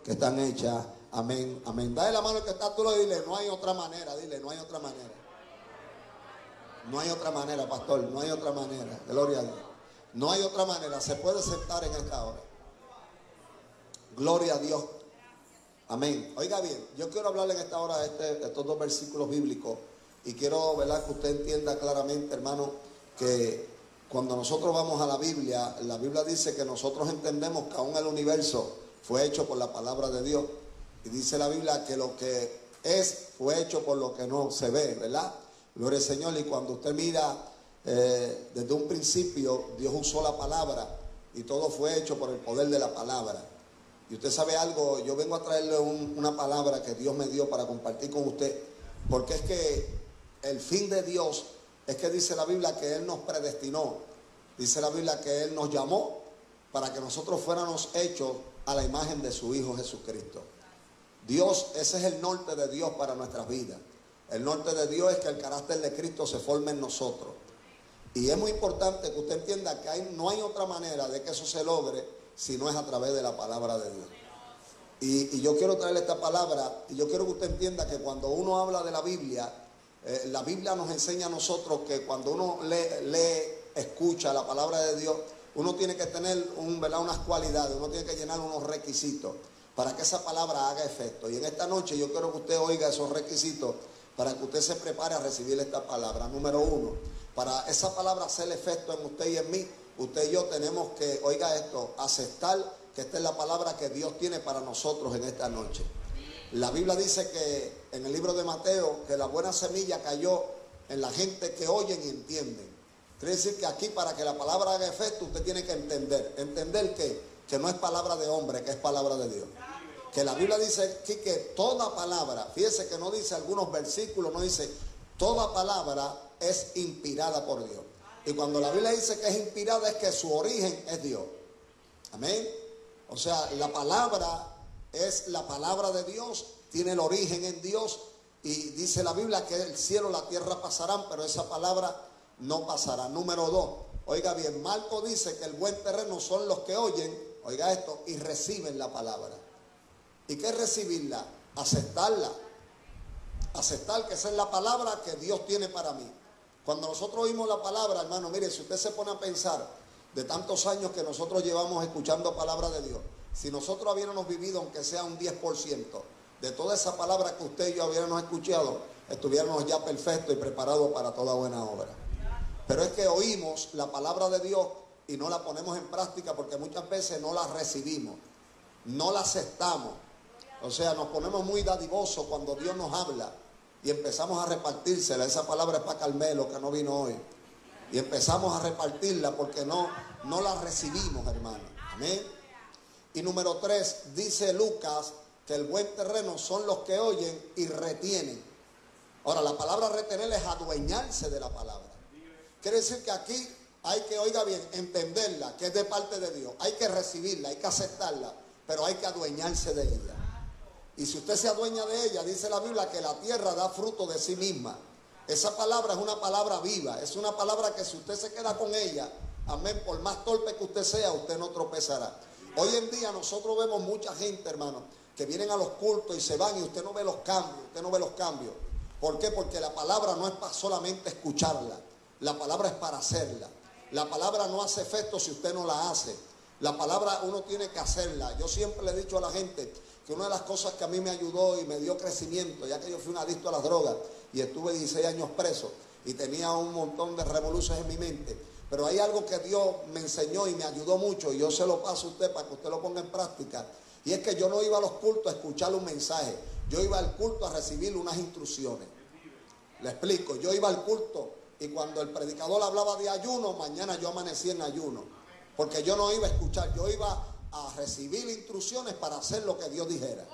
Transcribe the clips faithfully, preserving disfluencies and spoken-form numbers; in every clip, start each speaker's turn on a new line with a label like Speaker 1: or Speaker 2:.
Speaker 1: que están hechas. Amén, amén. Dale la mano al que está, tú lo dile, no hay otra manera, dile, no hay otra manera. No hay otra manera, pastor, no hay otra manera. Gloria a Dios. No hay otra manera, se puede sentar en esta hora. Gloria a Dios. Amén. Oiga bien, yo quiero hablarle en esta hora de este, estos dos versículos bíblicos y quiero, ¿verdad?, que usted entienda claramente, hermano, que cuando nosotros vamos a la Biblia, la Biblia dice que nosotros entendemos que aún el universo fue hecho por la palabra de Dios. Y dice la Biblia que lo que es fue hecho por lo que no se ve, ¿verdad? Gloria al Señor. Y cuando usted mira, eh, desde un principio Dios usó la palabra y todo fue hecho por el poder de la palabra. Y usted sabe algo, yo vengo a traerle un, una palabra que Dios me dio para compartir con usted, porque es que el fin de Dios es que dice la Biblia que Él nos predestinó, dice la Biblia que Él nos llamó para que nosotros fuéramos hechos a la imagen de su Hijo Jesucristo. Dios, ese es el norte de Dios para nuestras vidas. El norte de Dios es que el carácter de Cristo se forme en nosotros. Y es muy importante que usted entienda que hay, no hay otra manera de que eso se logre si no es a través de la palabra de Dios. Y, y yo quiero traerle esta palabra, y yo quiero que usted entienda que cuando uno habla de la Biblia, eh, la Biblia nos enseña a nosotros que cuando uno lee, lee, escucha la palabra de Dios, uno tiene que tener un, ¿verdad?, unas cualidades, uno tiene que llenar unos requisitos para que esa palabra haga efecto. Y en esta noche yo quiero que usted oiga esos requisitos para que usted se prepare a recibir esta palabra. Número uno, para esa palabra hacer efecto en usted y en mí, usted y yo tenemos que, oiga esto, aceptar que esta es la palabra que Dios tiene para nosotros en esta noche. La Biblia dice que en el libro de Mateo, que la buena semilla cayó en la gente que oyen y entienden. Quiere decir que aquí, para que la palabra haga efecto, usted tiene que entender. ¿Entender qué? Que no es palabra de hombre, que es palabra de Dios. Que la Biblia dice aquí que toda palabra, fíjese que no dice algunos versículos, no dice, toda palabra es inspirada por Dios. Y cuando la Biblia dice que es inspirada es que su origen es Dios. Amén. O sea, la palabra es la palabra de Dios, tiene el origen en Dios. Y dice la Biblia que el cielo y la tierra pasarán, pero esa palabra no pasará. Número dos, oiga bien, Marco dice que el buen terreno son los que oyen, oiga esto, y reciben la palabra. ¿Y qué es recibirla? Aceptarla. Aceptar que esa es la palabra que Dios tiene para mí. Cuando nosotros oímos la palabra, hermano, mire, si usted se pone a pensar de tantos años que nosotros llevamos escuchando palabra de Dios, si nosotros hubiéramos vivido, aunque sea un diez por ciento de toda esa palabra que usted y yo hubiéramos escuchado, estuviéramos ya perfectos y preparados para toda buena obra. Pero es que oímos la palabra de Dios y no la ponemos en práctica porque muchas veces no la recibimos, no la aceptamos. O sea, nos ponemos muy dadivosos cuando Dios nos habla y empezamos a repartírsela. Esa palabra es para Carmelo, que no vino hoy. Y empezamos a repartirla porque no, no la recibimos, hermano. Amén. Y número tres, dice Lucas que el buen terreno son los que oyen y retienen. Ahora, la palabra retener es adueñarse de la palabra. Quiere decir que aquí hay que, oiga bien, entenderla, que es de parte de Dios. Hay que recibirla, hay que aceptarla, pero hay que adueñarse de ella. Y si usted se adueña de ella, dice la Biblia que la tierra da fruto de sí misma. Esa palabra es una palabra viva, es una palabra que si usted se queda con ella, amén, por más torpe que usted sea, usted no tropezará. Hoy en día nosotros vemos mucha gente, hermano, que vienen a los cultos y se van y usted no ve los cambios, usted no ve los cambios. ¿Por qué? Porque la palabra no es para solamente escucharla, la palabra es para hacerla. La palabra no hace efecto si usted no la hace. La palabra uno tiene que hacerla. Yo siempre le he dicho a la gente que una de las cosas que a mí me ayudó y me dio crecimiento, ya que yo fui un adicto a las drogas y estuve dieciséis años preso y tenía un montón de revoluciones en mi mente, pero hay algo que Dios me enseñó y me ayudó mucho y yo se lo paso a usted para que usted lo ponga en práctica, y es que yo no iba a los cultos a escucharle un mensaje, yo iba al culto a recibir unas instrucciones. Le explico, yo iba al culto y cuando el predicador hablaba de ayuno, mañana yo amanecí en ayuno, porque yo no iba a escuchar, yo iba a recibir instrucciones para hacer lo que Dios dijera.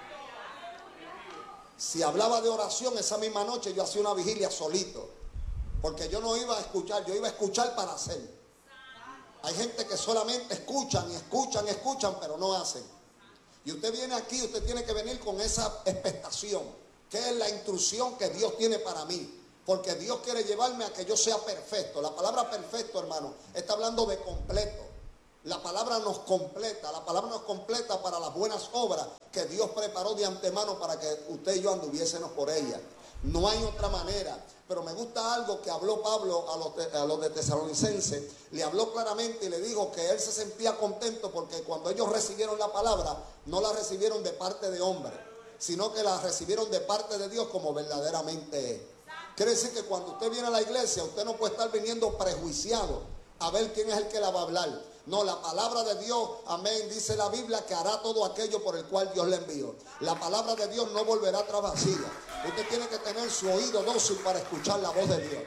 Speaker 1: Si hablaba de oración, esa misma noche yo hacía una vigilia solito, porque yo no iba a escuchar, yo iba a escuchar para hacer. Hay gente que solamente escuchan y escuchan y escuchan, pero no hacen. Y usted viene aquí, usted tiene que venir con esa expectación, que es la instrucción que Dios tiene para mí, porque Dios quiere llevarme a que yo sea perfecto. La palabra perfecto, hermano, está hablando de completo. La palabra nos completa, la palabra nos completa para las buenas obras que Dios preparó de antemano para que usted y yo anduviésemos por ella. No hay otra manera. Pero me gusta algo que habló Pablo a los, a los de Tesalonicenses. Le habló claramente y le dijo que él se sentía contento porque cuando ellos recibieron la palabra, no la recibieron de parte de hombre, sino que la recibieron de parte de Dios como verdaderamente es. Quiere decir que cuando usted viene a la iglesia, usted no puede estar viniendo prejuiciado a ver quién es el que la va a hablar. No, la palabra de Dios, amén, dice la Biblia que hará todo aquello por el cual Dios le envió. La palabra de Dios no volverá atrás vacía. Usted tiene que tener su oído dócil para escuchar la voz de Dios.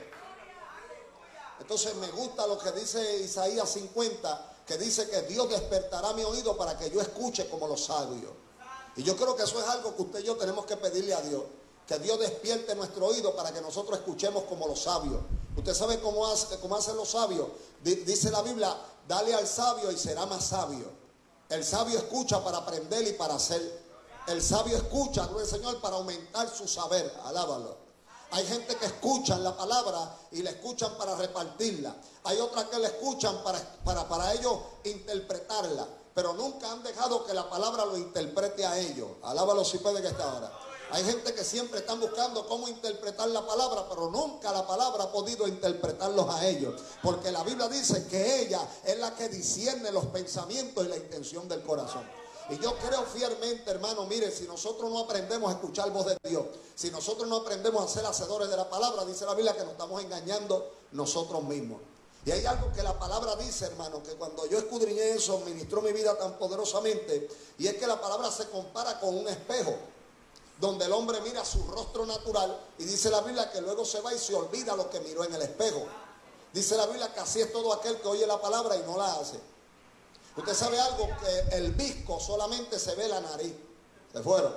Speaker 1: Entonces me gusta lo que dice Isaías cincuenta, que dice que Dios despertará mi oído para que yo escuche como los sabios. Y yo creo que eso es algo que usted y yo tenemos que pedirle a Dios. Que Dios despierte nuestro oído para que nosotros escuchemos como los sabios. Usted sabe cómo, hace, cómo hacen los sabios. Dice la Biblia, dale al sabio y será más sabio. El sabio escucha para aprender y para hacer. El sabio escucha, gloria al Señor, para aumentar su saber. Alábalo. Hay gente que escuchan la palabra y la escuchan para repartirla. Hay otras que la escuchan para, para, para ellos interpretarla. Pero nunca han dejado que la palabra lo interprete a ellos. Alábalo si puede que está ahora. Hay gente que siempre están buscando cómo interpretar la palabra, pero nunca la palabra ha podido interpretarlos a ellos. Porque la Biblia dice que ella es la que discierne los pensamientos y la intención del corazón. Y yo creo fielmente, hermano, mire, si nosotros no aprendemos a escuchar voz de Dios, si nosotros no aprendemos a ser hacedores de la palabra, dice la Biblia que nos estamos engañando nosotros mismos. Y hay algo que la palabra dice, hermano, que cuando yo escudriñé eso, ministró mi vida tan poderosamente, y es que la palabra se compara con un espejo, donde el hombre mira su rostro natural, y dice la Biblia que luego se va y se olvida lo que miró en el espejo. Dice la Biblia que así es todo aquel que oye la palabra y no la hace. Usted sabe algo, que el visco solamente se ve la nariz. Se fueron.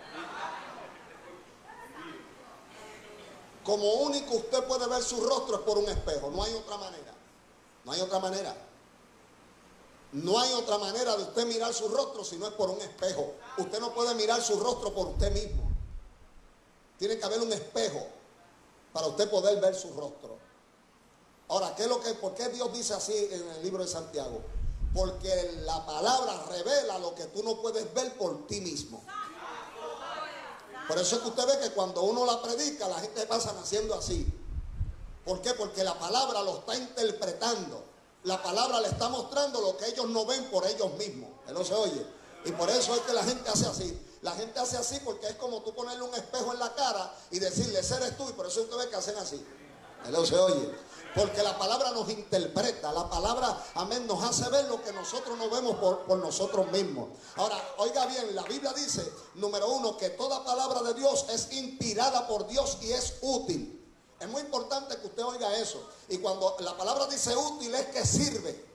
Speaker 1: Como único usted puede ver su rostro es por un espejo, no hay otra manera. No hay otra manera. No hay otra manera de usted mirar su rostro si no es por un espejo. Usted no puede mirar su rostro por usted mismo. Tiene que haber un espejo para usted poder ver su rostro. Ahora, ¿qué es lo que, ¿por qué Dios dice así en el libro de Santiago? Porque la palabra revela lo que tú no puedes ver por ti mismo. Por eso es que usted ve que cuando uno la predica, la gente pasa haciendo así. ¿Por qué? Porque la palabra lo está interpretando. La palabra le está mostrando lo que ellos no ven por ellos mismos. Él no se oye. Y por eso es que la gente hace así. La gente hace así porque es como tú ponerle un espejo en la cara y decirle, ese eres tú. Y por eso usted ve que hacen así. Él no se oye. Porque la palabra nos interpreta. La palabra, amén, nos hace ver lo que nosotros no vemos por, por nosotros mismos. Ahora, oiga bien, la Biblia dice, número uno, que toda palabra de Dios es inspirada por Dios y es útil. Es muy importante que usted oiga eso. Y cuando la palabra dice útil es que sirve.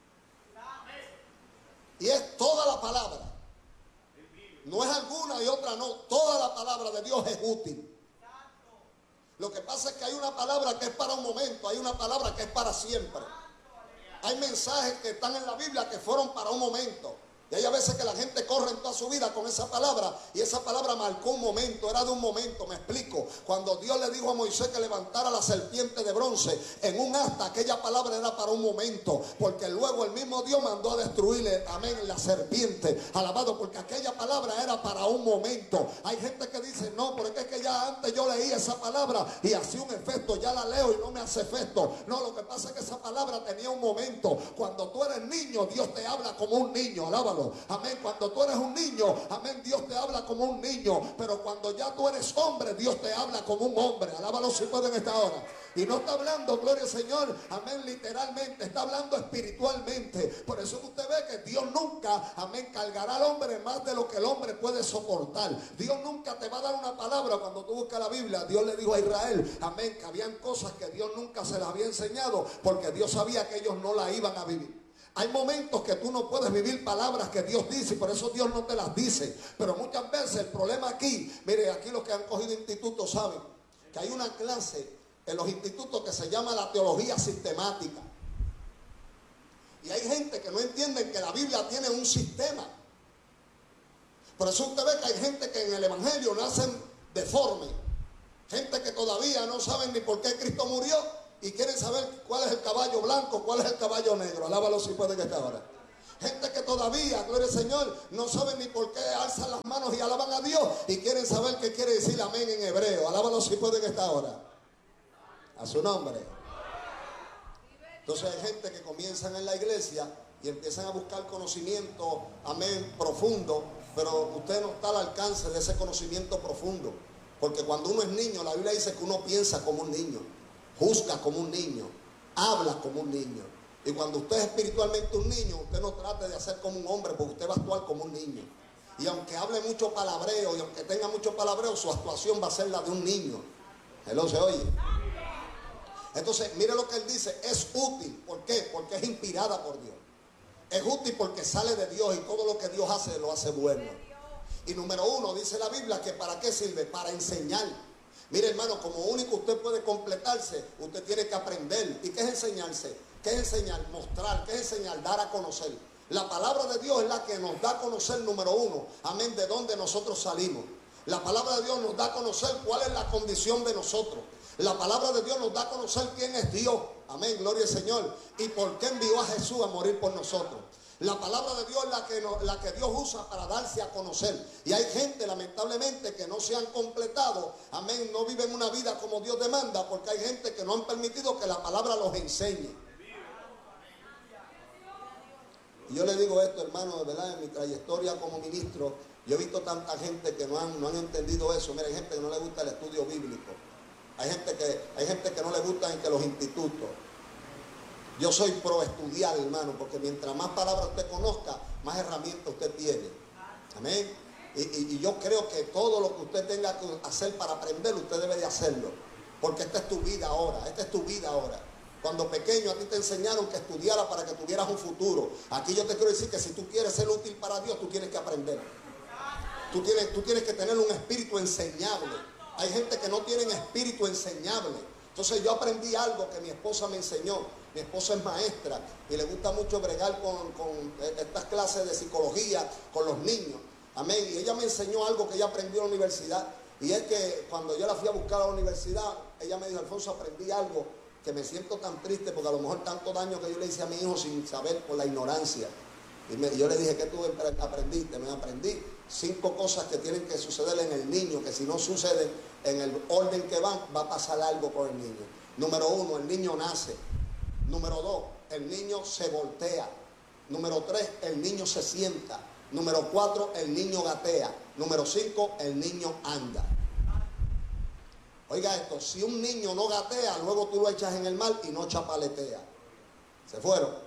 Speaker 1: Y es toda la palabra. No es alguna y otra no. Toda la palabra de Dios es útil. Lo que pasa es que hay una palabra que es para un momento. Hay una palabra que es para siempre. Hay mensajes que están en la Biblia que fueron para un momento. Y hay a veces que la gente corre en toda su vida con esa palabra. Y esa palabra marcó un momento, era de un momento, me explico. Cuando Dios le dijo a Moisés que levantara la serpiente de bronce en un asta, aquella palabra era para un momento. Porque luego el mismo Dios mandó a destruirle, amén, la serpiente. Alabado, porque aquella palabra era para un momento. Hay gente que dice, no, porque es que ya antes yo leí esa palabra y hacía un efecto, ya la leo y no me hace efecto. No, lo que pasa es que esa palabra tenía un momento. Cuando tú eres niño, Dios te habla como un niño, alábalo. Amén, cuando tú eres un niño, amén, Dios te habla como un niño. Pero cuando ya tú eres hombre, Dios te habla como un hombre. Alábalo si pueden esta hora. Y no está hablando, gloria al Señor, amén, literalmente, está hablando espiritualmente. Por eso que usted ve que Dios nunca, amén, cargará al hombre más de lo que el hombre puede soportar. Dios nunca te va a dar una palabra. Cuando tú buscas la Biblia, Dios le dijo a Israel, amén, que habían cosas que Dios nunca se las había enseñado, porque Dios sabía que ellos no la iban a vivir. Hay momentos que tú no puedes vivir palabras que Dios dice y por eso Dios no te las dice. Pero muchas veces el problema aquí, mire, aquí los que han cogido institutos saben que hay una clase en los institutos que se llama la teología sistemática. Y hay gente que no entiende que la Biblia tiene un sistema. Por eso usted ve que hay gente que en el Evangelio nacen deformes. Gente que todavía no saben ni por qué Cristo murió y quieren saber cuál es el caballo blanco, cuál es el caballo negro. Alábalo si puede que esté ahora. Gente que todavía, gloria al Señor, no saben ni por qué alzan las manos y alaban a Dios y quieren saber qué quiere decir amén en hebreo. Alábalo si puede que esté ahora. A su nombre. Entonces hay gente que comienzan en la iglesia y empiezan a buscar conocimiento, amén, profundo, pero usted no está al alcance de ese conocimiento profundo. Porque cuando uno es niño, la Biblia dice que uno piensa como un niño, juzga como un niño, habla como un niño. Y cuando usted es espiritualmente un niño, usted no trate de hacer como un hombre, porque usted va a actuar como un niño. Y aunque hable mucho palabreo y aunque tenga mucho palabreo, su actuación va a ser la de un niño. ¿Él se oye? Entonces, mire lo que él dice, es útil. ¿Por qué? Porque es inspirada por Dios. Es útil porque sale de Dios y todo lo que Dios hace, lo hace bueno. Y número uno, dice la Biblia, que ¿para qué sirve? Para enseñar. Mire, hermano, como único usted puede completarse, usted tiene que aprender. ¿Y qué es enseñarse? ¿Qué es enseñar? Mostrar. ¿Qué es enseñar? Dar a conocer. La palabra de Dios es la que nos da a conocer, número uno, amén, de dónde nosotros salimos. La palabra de Dios nos da a conocer cuál es la condición de nosotros. La palabra de Dios nos da a conocer quién es Dios. Amén, gloria al Señor. Y por qué envió a Jesús a morir por nosotros. La palabra de Dios es la que, no, la que Dios usa para darse a conocer. Y hay gente, lamentablemente, que no se han completado. Amén, no viven una vida como Dios demanda, porque hay gente que no han permitido que la palabra los enseñe. Y yo le digo esto, hermano, de verdad, en mi trayectoria como ministro, yo he visto tanta gente que no han, no han entendido eso. Mira, hay gente que no le gusta el estudio bíblico. Hay gente que, hay gente que no le gusta en que los institutos. Yo soy pro estudiar, hermano, porque mientras más palabras usted conozca, más herramientas usted tiene. Amén. Y, y, y yo creo que todo lo que usted tenga que hacer para aprender, usted debe de hacerlo. Porque esta es tu vida ahora, esta es tu vida ahora. Cuando pequeño a ti te enseñaron que estudiara para que tuvieras un futuro. Aquí yo te quiero decir que si tú quieres ser útil para Dios, tú tienes que aprender. Tú tienes, tú tienes que tener un espíritu enseñable. Hay gente que no tiene espíritu enseñable. Entonces yo aprendí algo que mi esposa me enseñó. Mi esposa es maestra y le gusta mucho bregar con, con estas clases de psicología con los niños. Amén. Y ella me enseñó algo que ella aprendió en la universidad. Y es que cuando yo la fui a buscar a la universidad, ella me dijo, Alfonso, aprendí algo que me siento tan triste porque a lo mejor tanto daño que yo le hice a mi hijo sin saber por la ignorancia. Y, me, y yo le dije, ¿qué tú aprendiste? Me aprendí cinco cosas que tienen que suceder en el niño, que si no suceden en el orden que van, va a pasar algo con el niño. Número uno, el niño nace. Número dos, el niño se voltea. Número tres, el niño se sienta. Número cuatro, el niño gatea. Número cinco, el niño anda. Oiga esto, si un niño no gatea, luego tú lo echas en el mar y no chapaletea. ¿Se fueron?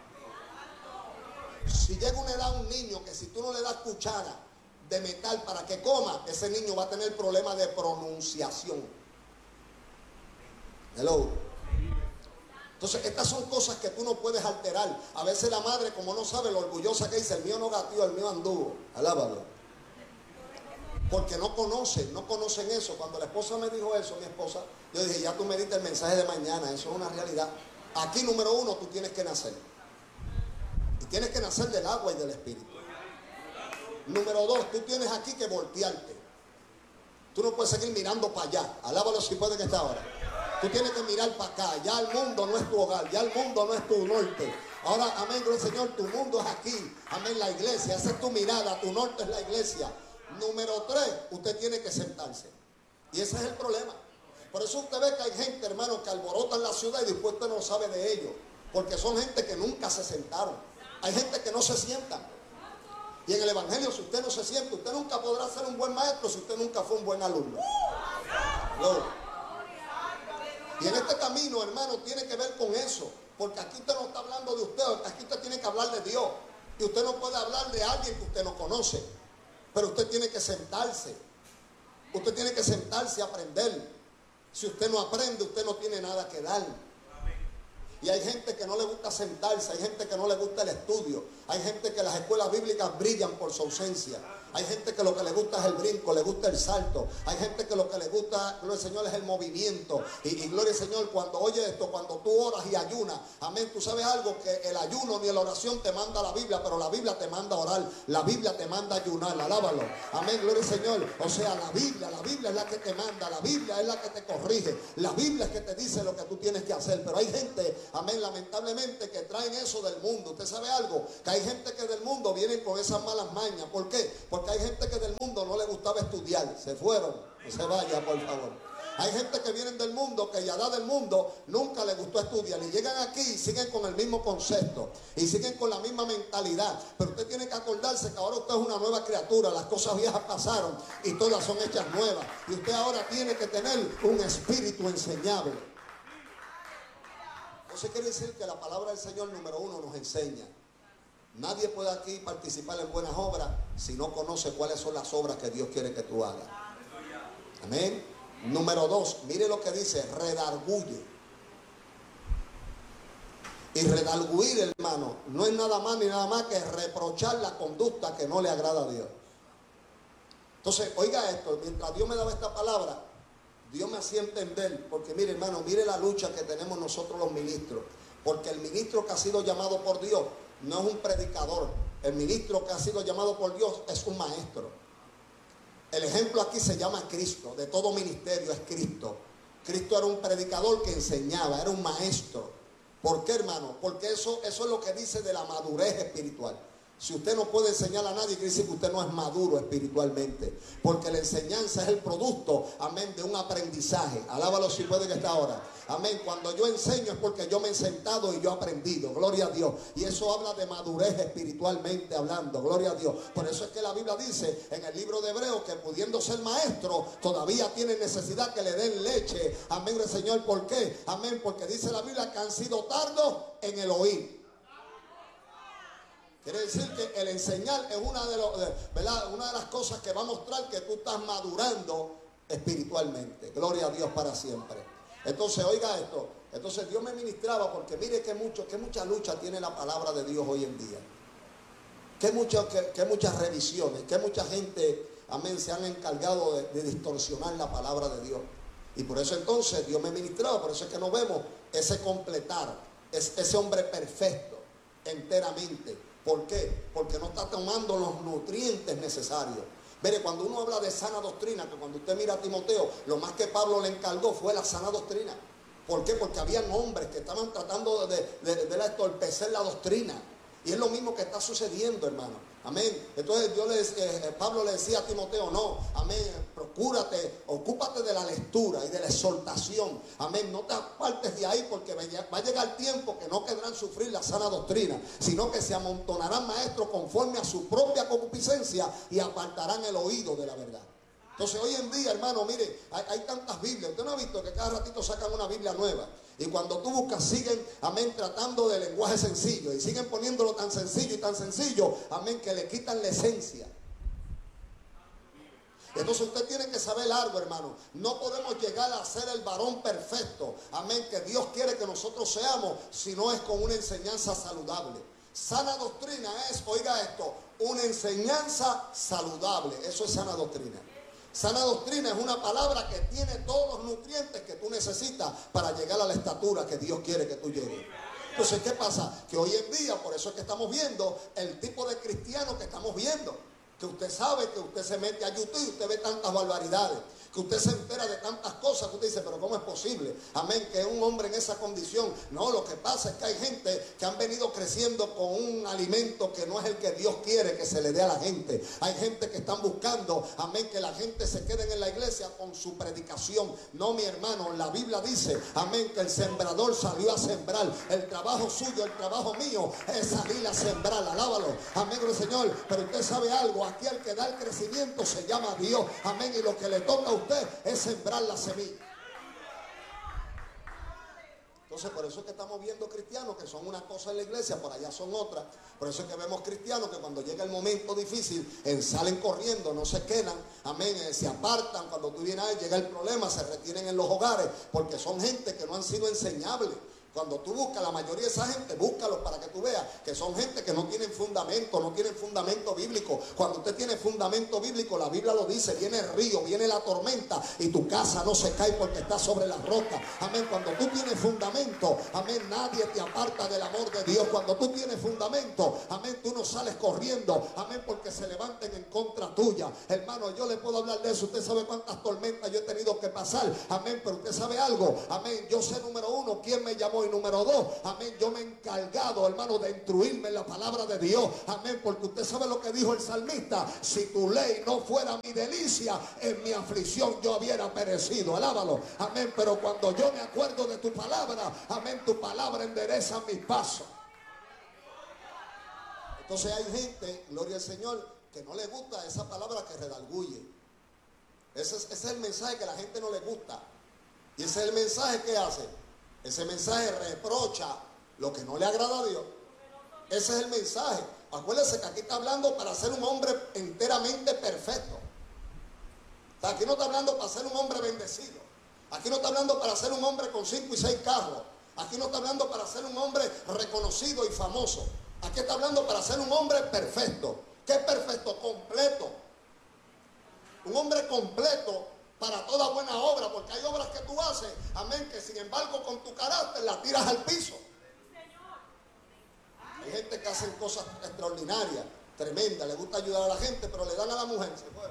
Speaker 1: Si llega una edad a un niño que si tú no le das cuchara de metal para que coma, ese niño va a tener problemas de pronunciación. Hello. Entonces, estas son cosas que tú no puedes alterar. A veces la madre, como no sabe lo orgullosa que dice, el mío no gateó, el mío anduvo. Alábalo. Porque no conocen, no conocen eso. Cuando la esposa me dijo eso, mi esposa, yo dije, ya tú me diste el mensaje de mañana, eso es una realidad. Aquí, número uno, tú tienes que nacer. Y tienes que nacer del agua y del espíritu. Número dos, tú tienes aquí que voltearte. Tú no puedes seguir mirando para allá. Alábalo si puede que está ahora. Tú tienes que mirar para acá. Ya el mundo no es tu hogar. Ya el mundo no es tu norte. Ahora, amén, gloria al Señor, tu mundo es aquí. Amén, la iglesia. Esa es tu mirada. Tu norte es la iglesia. Número tres, usted tiene que sentarse. Y ese es el problema. Por eso usted ve que hay gente, hermano, que alborotan la ciudad y después usted no sabe de ellos. Porque son gente que nunca se sentaron. Hay gente que no se sientan. Y en el evangelio, si usted no se siente, usted nunca podrá ser un buen maestro si usted nunca fue un buen alumno. ¿No? Y en este camino, hermano, tiene que ver con eso. Porque aquí usted no está hablando de usted, aquí usted tiene que hablar de Dios. Y usted no puede hablar de alguien que usted no conoce. Pero usted tiene que sentarse. Usted tiene que sentarse y aprender. Si usted no aprende, usted no tiene nada que dar. Y hay gente que no le gusta sentarse, hay gente que no le gusta el estudio, hay gente que las escuelas bíblicas brillan por su ausencia. Hay gente que lo que le gusta es el brinco, le gusta el salto. Hay gente que lo que le gusta, gloria al Señor, es el movimiento. Y, y gloria al Señor, cuando oye esto, cuando tú oras y ayunas, amén, tú sabes algo, que el ayuno ni la oración te manda la Biblia, pero la Biblia te manda a orar, la Biblia te manda a ayunar, alábalo. Amén, gloria al Señor. O sea, la Biblia, la Biblia es la que te manda, la Biblia es la que te corrige, la Biblia es que te dice lo que tú tienes que hacer. Pero hay gente, amén, lamentablemente, que traen eso del mundo. Usted sabe algo, que hay gente que del mundo vienen con esas malas mañas. ¿Por qué? Porque hay gente que del mundo no le gustaba estudiar, se fueron, no se vaya por favor. Hay gente que vienen del mundo, que ya da del mundo, nunca le gustó estudiar y llegan aquí y siguen con el mismo concepto y siguen con la misma mentalidad. Pero usted tiene que acordarse que ahora usted es una nueva criatura, las cosas viejas pasaron y todas son hechas nuevas, y usted ahora tiene que tener un espíritu enseñable. Eso quiere decir que la palabra del Señor, número uno, nos enseña. Nadie puede aquí participar en buenas obras si no conoce cuáles son las obras que Dios quiere que tú hagas. Amén. Número dos, mire lo que dice, redarguye. Y redarguir, hermano, no es nada más ni nada más que reprochar la conducta que no le agrada a Dios. Entonces, oiga esto, mientras Dios me daba esta palabra, Dios me hacía entender, porque mire, hermano, mire la lucha que tenemos nosotros los ministros. Porque el ministro que ha sido llamado por Dios no es un predicador. El ministro que ha sido llamado por Dios es un maestro. El ejemplo aquí se llama Cristo. De todo ministerio es Cristo. Cristo era un predicador que enseñaba, era un maestro. ¿Por qué, hermano? Porque eso, eso es lo que dice de la madurez espiritual. Si usted no puede enseñar a nadie, quiere decir que usted no es maduro espiritualmente. Porque la enseñanza es el producto, amén, de un aprendizaje. Alábalo si puede que está ahora. Amén. Cuando yo enseño es porque yo me he sentado y yo he aprendido. Gloria a Dios. Y eso habla de madurez espiritualmente hablando. Gloria a Dios. Por eso es que la Biblia dice en el libro de Hebreos que pudiendo ser maestro, todavía tiene necesidad que le den leche. Amén, Señor. ¿Por qué? Amén. Porque dice la Biblia que han sido tardos en el oír. Quiere decir que el enseñar es una de, los, ¿verdad? una de las cosas que va a mostrar que tú estás madurando espiritualmente. Gloria a Dios para siempre. Entonces, oiga esto. Entonces Dios me ministraba porque mire que, mucho, que mucha lucha tiene la palabra de Dios hoy en día. Que, mucho, que, que muchas revisiones, que mucha gente, amén, se han encargado de, de distorsionar la palabra de Dios. Y por eso entonces Dios me ministraba, por eso es que no vemos ese completar, es, ese hombre perfecto, enteramente. ¿Por qué? Porque no está tomando los nutrientes necesarios. Mire, cuando uno habla de sana doctrina, que cuando usted mira a Timoteo, lo más que Pablo le encargó fue la sana doctrina. ¿Por qué? Porque habían hombres que estaban tratando de, de, de, de entorpecer la doctrina. Y es lo mismo que está sucediendo, hermano. Amén. Entonces Dios le, eh, Pablo le decía a Timoteo, no, amén, procúrate, ocúpate de la lectura y de la exhortación. Amén, no te apartes de ahí porque va a llegar tiempo que no querrán sufrir la sana doctrina, sino que se amontonarán maestros conforme a su propia concupiscencia y apartarán el oído de la verdad. Entonces hoy en día, hermano, mire, hay, hay tantas Biblias. Usted no ha visto que cada ratito sacan una Biblia nueva. Y cuando tú buscas, siguen, amén, tratando de lenguaje sencillo. Y siguen poniéndolo tan sencillo y tan sencillo, amén, que le quitan la esencia. Entonces usted tiene que saber algo, hermano. No podemos llegar a ser el varón perfecto, amén, que Dios quiere que nosotros seamos, si no es con una enseñanza saludable. Sana doctrina es, oiga esto, una enseñanza saludable. Eso es sana doctrina. Sana doctrina es una palabra que tiene todos los nutrientes que tú necesitas para llegar a la estatura que Dios quiere que tú llegues. Entonces, ¿qué pasa? Que hoy en día, por eso es que estamos viendo el tipo de cristiano que estamos viendo. Que usted sabe que usted se mete a YouTube y usted ve tantas barbaridades. Que usted se entera de tantas cosas que usted dice, pero ¿cómo es posible? Amén, que un hombre en esa condición. No, lo que pasa es que hay gente que han venido creciendo con un alimento que no es el que Dios quiere que se le dé a la gente. Hay gente que están buscando, amén, que la gente se quede en la iglesia con su predicación. No, mi hermano, la Biblia dice, amén, que el sembrador salió a sembrar. El trabajo suyo, el trabajo mío es salir a sembrar. Alábalo, amén, Señor. Pero usted sabe algo, aquí el que da el crecimiento se llama Dios. Amén, y lo que le toca a usted es sembrar la semilla. Entonces por eso es que estamos viendo cristianos que son una cosa en la iglesia, por allá son otras. Por eso es que vemos cristianos que cuando llega el momento difícil eh, salen corriendo, no se quedan, amén, eh, se apartan. Cuando tú vienes ahí, llega el problema, se retienen en los hogares, porque son gente que no han sido enseñables. Cuando tú buscas, la mayoría de esa gente, búscalos para que tú veas que son gente que no tienen fundamento, no tienen fundamento bíblico. Cuando usted tiene fundamento bíblico, la Biblia lo dice, viene el río, viene la tormenta y tu casa no se cae porque está sobre las rocas. Amén. Cuando tú tienes fundamento, amén, nadie te aparta del amor de Dios. Cuando tú tienes fundamento, amén, tú no sales corriendo, amén, porque se levanten en contra tuya. Hermano, yo le puedo hablar de eso. Usted sabe cuántas tormentas yo he tenido que pasar, amén, pero usted sabe algo, amén, yo sé, número uno, quién me llamó. Y número dos, amén, yo me he encargado, hermano, de instruirme en la palabra de Dios, amén, porque usted sabe lo que dijo el salmista: si tu ley no fuera mi delicia, en mi aflicción yo hubiera perecido. Alábalo, amén. Pero cuando yo me acuerdo de tu palabra, amén, tu palabra endereza mis pasos. Entonces hay gente, gloria al Señor, que no le gusta esa palabra que redarguye. Ese es, ese es el mensaje que a la gente no le gusta. Y ese es el mensaje que hace. Ese mensaje reprocha lo que no le agrada a Dios. Ese es el mensaje. Acuérdense que aquí está hablando para ser un hombre enteramente perfecto. O sea, aquí no está hablando para ser un hombre bendecido. Aquí no está hablando para ser un hombre con cinco y seis carros. Aquí no está hablando para ser un hombre reconocido y famoso. Aquí está hablando para ser un hombre perfecto. ¿Qué es perfecto? Completo. Un hombre completo para toda buena obra, porque hay obras que tú haces, amén, que sin embargo con tu carácter las tiras al piso. Hay gente que hace cosas extraordinarias, tremendas, le gusta ayudar a la gente, pero le dan a la mujer, se fue.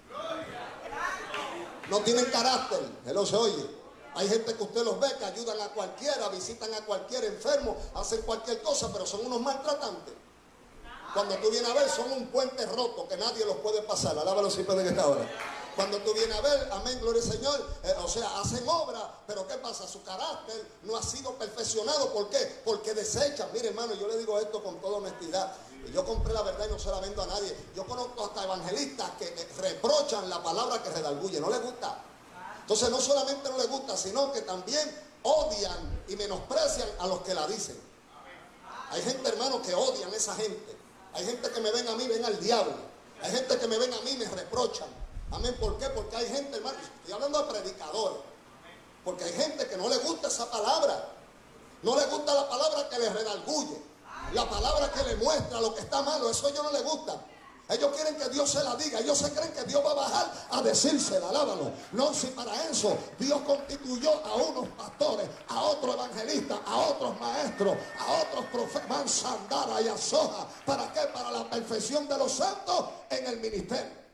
Speaker 1: No tienen carácter, él lo se oye. Hay gente que usted los ve que ayudan a cualquiera, visitan a cualquier enfermo, hacen cualquier cosa, pero son unos maltratantes. Cuando tú vienes a ver, son un puente roto que nadie los puede pasar. Alábalo siempre de esta hora. Cuando tú vienes a ver, amén, gloria al Señor, eh, o sea, hacen obra, pero ¿qué pasa? Su carácter no ha sido perfeccionado. ¿Por qué? Porque desechan. Mire, hermano, yo le digo esto con toda honestidad. Yo compré la verdad y no se la vendo a nadie. Yo conozco hasta evangelistas que reprochan la palabra que redarguye. No les gusta. Entonces, no solamente no les gusta, sino que también odian y menosprecian a los que la dicen. Hay gente, hermano, que odian a esa gente. Hay gente que me ven a mí, ven al diablo. Hay gente que me ven a mí y me reprochan. Amén. ¿Por qué? Porque hay gente, hermano, estoy hablando de predicadores. Porque hay gente que no le gusta esa palabra. No le gusta la palabra que le redarguye. La palabra que le muestra lo que está malo. Eso a ellos no les gusta. Ellos quieren que Dios se la diga. Ellos se creen que Dios va a bajar a decírsela. Alábalo. No, si para eso Dios constituyó a unos pastores, a otros evangelistas, a otros maestros, a otros profetas, Mansandara y Azoja. ¿Para qué? Para la perfección de los santos en el ministerio.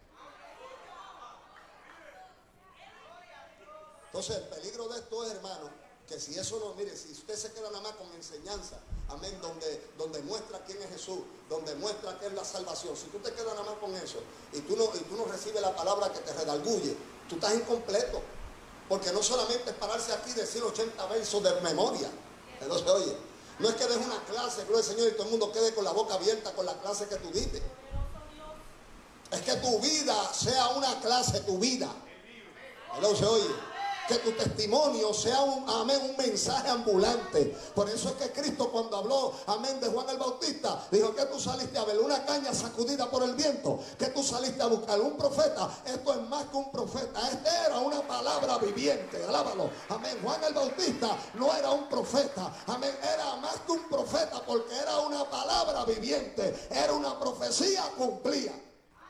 Speaker 1: Entonces el peligro de esto es, hermano, que si eso no, mire, si usted se queda nada más con enseñanza, amén, donde, donde muestra quién es Jesús, donde muestra qué es la salvación, si tú te quedas nada más con eso y tú no, y tú no recibes la palabra que te redarguye, tú estás incompleto, porque no solamente es pararse aquí y decir ochenta versos de memoria, entonces oye, no es que des una clase, gloria al Señor, y todo el mundo quede con la boca abierta con la clase que tú diste, es que tu vida sea una clase, tu vida, entonces oye, que tu testimonio sea un, amén, un mensaje ambulante. Por eso es que Cristo, cuando habló, amén, de Juan el Bautista, dijo que tú saliste a ver una caña sacudida por el viento, que tú saliste a buscar un profeta. Esto es más que un profeta, este era una palabra viviente, alábalo, amén. Juan el Bautista no era un profeta, amén, era más que un profeta, porque era una palabra viviente, era una profecía cumplida.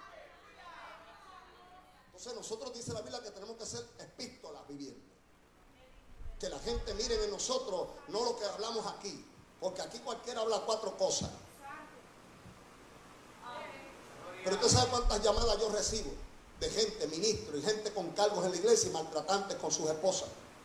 Speaker 1: Entonces nosotros, dice la Biblia, que tenemos que ser epístolas vivientes. Que la gente mire en nosotros, no lo que hablamos aquí. Porque aquí cualquiera habla cuatro cosas. Pero usted sabe cuántas llamadas yo recibo de gente, ministros y gente con cargos en la iglesia y maltratantes con sus esposas.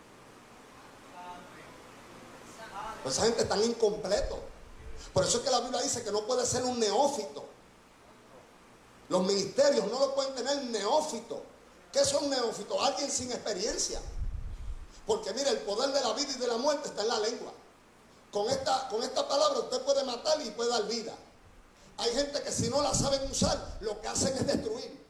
Speaker 1: Pues esa gente es tan incompleto. Por eso es que la Biblia dice que no puede ser un neófito. Los ministerios no lo pueden tener neófitos. ¿Qué son neófitos? Alguien sin experiencia. Porque mire, el poder de la vida y de la muerte está en la lengua. Con esta, con esta palabra usted puede matar y puede dar vida. Hay gente que si no la saben usar, lo que hacen es destruir.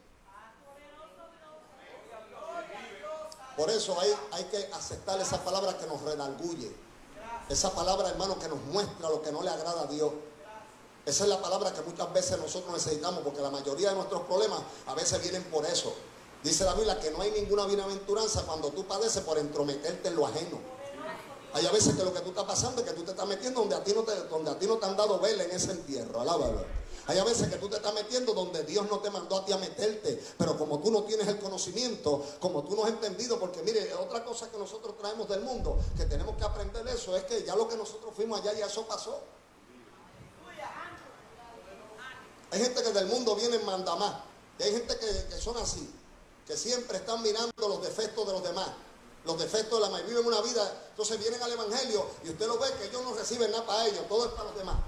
Speaker 1: Por eso hay, hay que aceptar esa palabra que nos redarguye. Esa palabra, hermano, que nos muestra lo que no le agrada a Dios. Esa es la palabra que muchas veces nosotros necesitamos, porque la mayoría de nuestros problemas a veces vienen por eso. Dice la Biblia que no hay ninguna bienaventuranza cuando tú padeces por entrometerte en lo ajeno. Hay a veces que lo que tú estás pasando es que tú te estás metiendo donde a ti no te, donde a ti no te han dado vela en ese entierro. Alábalo. Hay a veces que tú te estás metiendo donde Dios no te mandó a ti a meterte, pero como tú no tienes el conocimiento, como tú no has entendido, porque mire, otra cosa que nosotros traemos del mundo, que tenemos que aprender eso, es que ya lo que nosotros fuimos allá, ya eso pasó. Hay gente que del mundo viene en mandamás, y hay gente que, que son así, que siempre están mirando los defectos de los demás, los defectos de la mayoría, viven una vida, entonces vienen al evangelio y usted lo ve que ellos no reciben nada para ellos, todo es para los demás.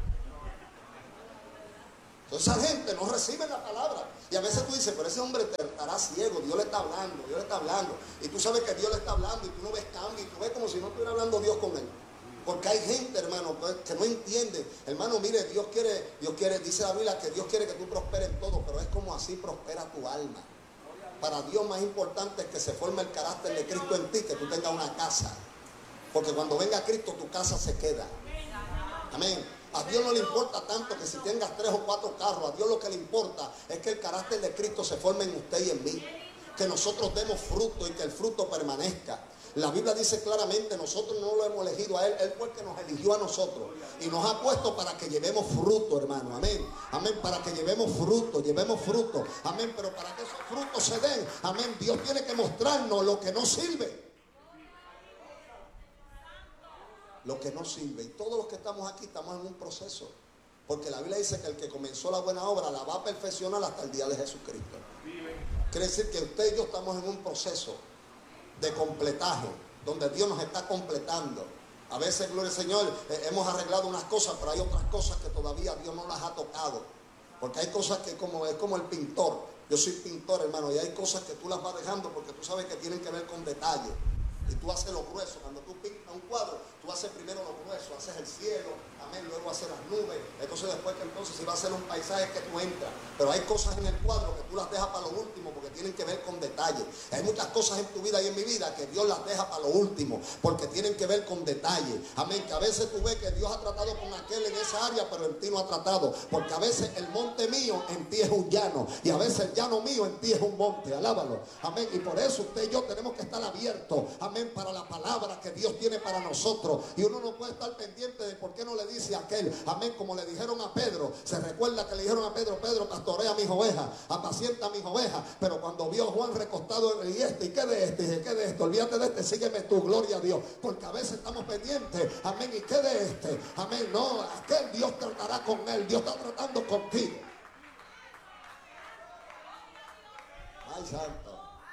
Speaker 1: Entonces esa gente no recibe la palabra. Y a veces tú dices, pero ese hombre te estará ciego, Dios le está hablando, Dios le está hablando. Y tú sabes que Dios le está hablando y tú no ves cambio y tú ves como si no estuviera hablando Dios con él. Porque hay gente, hermano, que no entiende. Hermano, mire, Dios quiere, Dios quiere, dice la Biblia que Dios quiere que tú prosperes en todo, pero es como así prospera tu alma. Para Dios más importante es que se forme el carácter de Cristo en ti, que tú tengas una casa. Porque cuando venga Cristo, tu casa se queda. Amén. A Dios no le importa tanto que si tengas tres o cuatro carros. A Dios lo que le importa es que el carácter de Cristo se forme en usted y en mí. Que nosotros demos fruto y que el fruto permanezca. La Biblia dice claramente, nosotros no lo hemos elegido a Él, Él fue el que nos eligió a nosotros. Y nos ha puesto para que llevemos fruto, hermano. Amén. Amén. Para que llevemos fruto, llevemos fruto. Amén. Pero para que esos frutos se den, amén, Dios tiene que mostrarnos lo que no sirve. Lo que no sirve. Y todos los que estamos aquí estamos en un proceso. Porque la Biblia dice que el que comenzó la buena obra la va a perfeccionar hasta el día de Jesucristo. Quiere decir que usted y yo estamos en un proceso de completaje, donde Dios nos está completando. A veces, gloria al Señor, eh, hemos arreglado unas cosas, pero hay otras cosas que todavía Dios no las ha tocado. Porque hay cosas que como, es como el pintor. Yo soy pintor, hermano, y hay cosas que tú las vas dejando porque tú sabes que tienen que ver con detalle. Y tú haces lo grueso. Cuando tú pintas un cuadro, tú haces primero lo grueso, haces el cielo, amén, luego haces las nubes. Entonces después que entonces si va a ser un paisaje que tú entras. Pero hay cosas en el cuadro que tú las dejas para lo último porque tienen que ver con detalle. Hay muchas cosas en tu vida y en mi vida que Dios las deja para lo último porque tienen que ver con detalle. Amén, que a veces tú ves que Dios ha tratado con aquel en esa área, pero en ti no ha tratado. Porque a veces el monte mío en ti es un llano y a veces el llano mío en ti es un monte. Alábalo. Amén. Y por eso usted y yo tenemos que estar abiertos. Amén. Para la palabra que Dios tiene para nosotros. Y uno no puede estar pendiente de por qué no le dice a aquel, amén, como le dijeron a Pedro. Se recuerda que le dijeron a Pedro, Pedro, pastorea mis ovejas, apacienta mis ovejas. Pero cuando vio a Juan recostado, y este, ¿y qué de este? ¿Y qué de este? Olvídate de este, sígueme tú, gloria a Dios. Porque a veces estamos pendientes, amén, ¿y qué de este? Amén, no, aquel Dios tratará con él, Dios está tratando contigo. Ay, santo.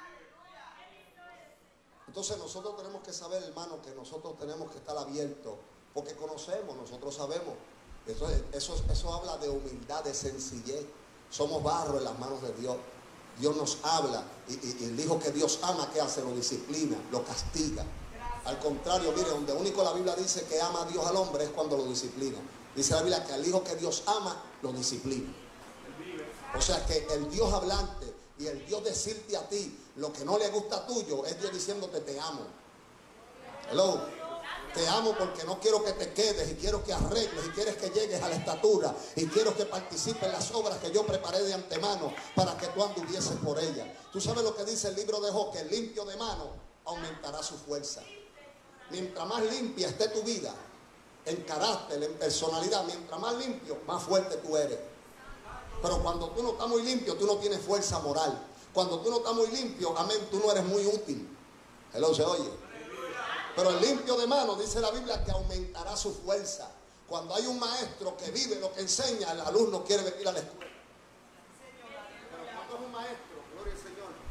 Speaker 1: Entonces nosotros tenemos que saber, hermano, que nosotros tenemos que estar abiertos, porque conocemos, nosotros sabemos. Eso, eso, eso habla de humildad, de sencillez. Somos barro en las manos de Dios. Dios nos habla y, y, y el hijo que Dios ama, ¿qué hace? Lo disciplina, lo castiga. Al contrario, mire, donde único la Biblia dice que ama a Dios al hombre es cuando lo disciplina. Dice la Biblia que al hijo que Dios ama, lo disciplina. O sea que el Dios hablante y el Dios decirte a ti lo que no le gusta tuyo es Dios diciéndote te amo. Hello. Te amo porque no quiero que te quedes y quiero que arregles y quieres que llegues a la estatura y quiero que participes en las obras que yo preparé de antemano para que tú anduvieses por ellas. Tú sabes lo que dice el libro de Job, que el limpio de mano aumentará su fuerza. Mientras más limpia esté tu vida, en carácter, en personalidad, mientras más limpio, más fuerte tú eres. Pero cuando tú no estás muy limpio, tú no tienes fuerza moral. Cuando tú no estás muy limpio, amén, tú no eres muy útil. Hello, se oye. Pero el limpio de mano, dice la Biblia, que aumentará su fuerza. Cuando hay un maestro que vive lo que enseña, el alumno quiere venir a la escuela. Pero cuando es un maestro, gloria al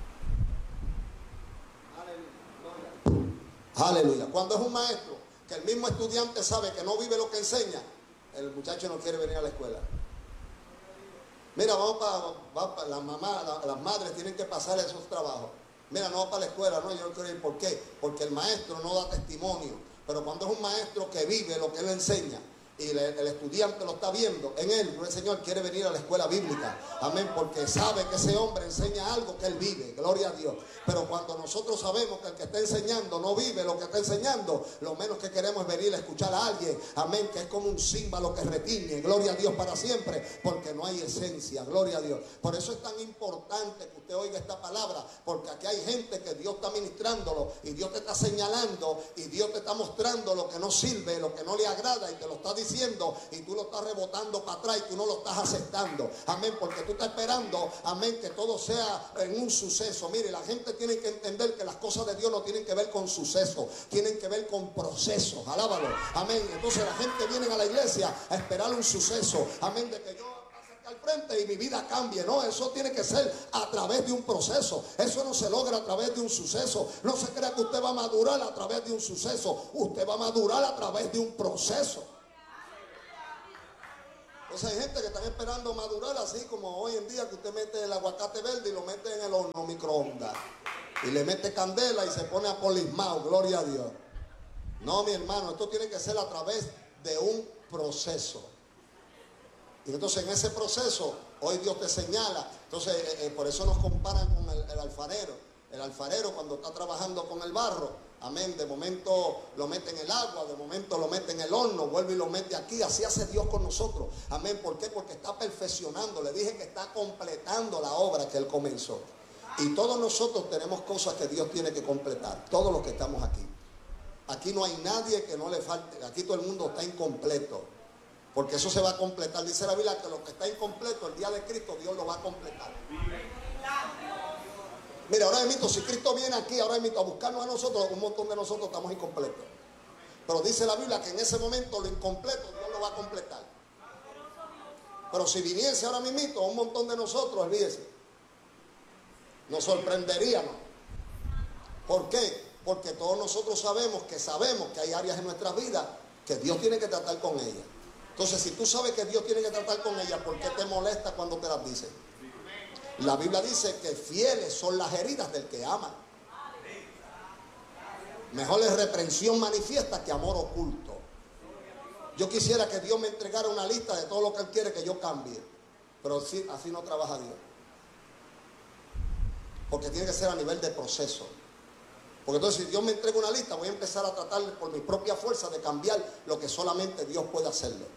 Speaker 1: Señor. Aleluya. Aleluya. Cuando es un maestro, que el mismo estudiante sabe que no vive lo que enseña, el muchacho no quiere venir a la escuela. Mira, vamos para, vamos para las mamás, la, las madres tienen que pasar esos trabajos. Mira, no va para la escuela, no, yo no quiero ir. ¿Por qué? Porque el maestro no da testimonio. Pero cuando es un maestro que vive lo que él enseña, y el, el estudiante lo está viendo en él, el Señor quiere venir a la escuela bíblica, amén, porque sabe que ese hombre enseña algo que él vive, gloria a Dios. Pero cuando nosotros sabemos que el que está enseñando no vive lo que está enseñando, lo menos que queremos es venir a escuchar a alguien, amén, que es como un címbalo que retiñe, gloria a Dios, para siempre, porque no hay esencia, gloria a Dios. Por eso es tan importante que usted oiga esta palabra, porque aquí hay gente que Dios está ministrándolo y Dios te está señalando y Dios te está mostrando lo que no sirve, lo que no le agrada, y te lo está diciendo diciendo y tú lo estás rebotando para atrás y tú no lo estás aceptando, amén, porque tú estás esperando, amén, que todo sea en un suceso. Mire, la gente tiene que entender que las cosas de Dios no tienen que ver con sucesos, tienen que ver con procesos, alábalo, amén. Entonces la gente viene a la iglesia a esperar un suceso, amén, de que yo al frente y mi vida cambie. No, eso tiene que ser a través de un proceso. Eso no se logra a través de un suceso. No se crea que usted va a madurar a través de un suceso. Usted va a madurar a través de un proceso. Entonces hay gente que están esperando madurar, así como hoy en día que usted mete el aguacate verde y lo mete en el horno microondas y le mete candela y se pone apolismado, gloria a Dios. No, mi hermano, esto tiene que ser a través de un proceso. Y entonces en ese proceso hoy Dios te señala. Entonces eh, eh, por eso nos comparan con el, el alfarero. El alfarero cuando está trabajando con el barro, amén, de momento lo mete en el agua, de momento lo mete en el horno, vuelve y lo mete aquí. Así hace Dios con nosotros, amén. ¿Por qué? Porque está perfeccionando. Le dije que está completando la obra que Él comenzó. Y todos nosotros tenemos cosas que Dios tiene que completar, todos los que estamos aquí. Aquí no hay nadie que no le falte, aquí todo el mundo está incompleto, porque eso se va a completar. Dice la Biblia que lo que está incompleto el día de Cristo, Dios lo va a completar. Mira, ahora mismo, si Cristo viene aquí, ahora mismo a buscarnos a nosotros, un montón de nosotros estamos incompletos. Pero dice la Biblia que en ese momento lo incompleto Dios lo va a completar. Pero si viniese ahora mismo un montón de nosotros, olvídese, nos sorprenderíamos. ¿Por qué? Porque todos nosotros sabemos que sabemos que hay áreas en nuestras vidas que Dios tiene que tratar con ellas. Entonces, si tú sabes que Dios tiene que tratar con ellas, ¿por qué te molesta cuando te las dice? La Biblia dice que fieles son las heridas del que ama. Mejor es reprensión manifiesta que amor oculto. Yo quisiera que Dios me entregara una lista de todo lo que Él quiere que yo cambie, pero así, así no trabaja Dios. Porque tiene que ser a nivel de proceso. Porque entonces si Dios me entrega una lista, voy a empezar a tratar por mi propia fuerza de cambiar lo que solamente Dios puede hacerlo.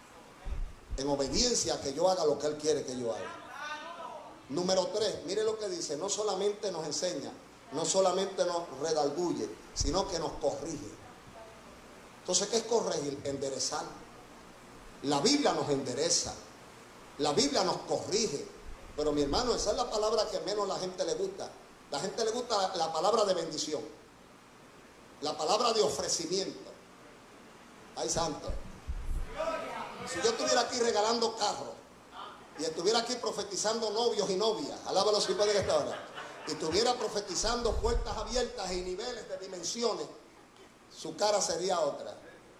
Speaker 1: En obediencia a que yo haga lo que Él quiere que yo haga. Número tres, mire lo que dice, no solamente nos enseña, no solamente nos redarguye, sino que nos corrige. Entonces, ¿qué es corregir? Enderezar. La Biblia nos endereza, la Biblia nos corrige. Pero mi hermano, esa es la palabra que menos a la gente le gusta. La gente le gusta la palabra de bendición, la palabra de ofrecimiento. Ay, santo. Si yo estuviera aquí regalando carros y estuviera aquí profetizando novios y novias, alábalo si puede que esta hora, y estuviera profetizando puertas abiertas y niveles de dimensiones, su cara sería otra.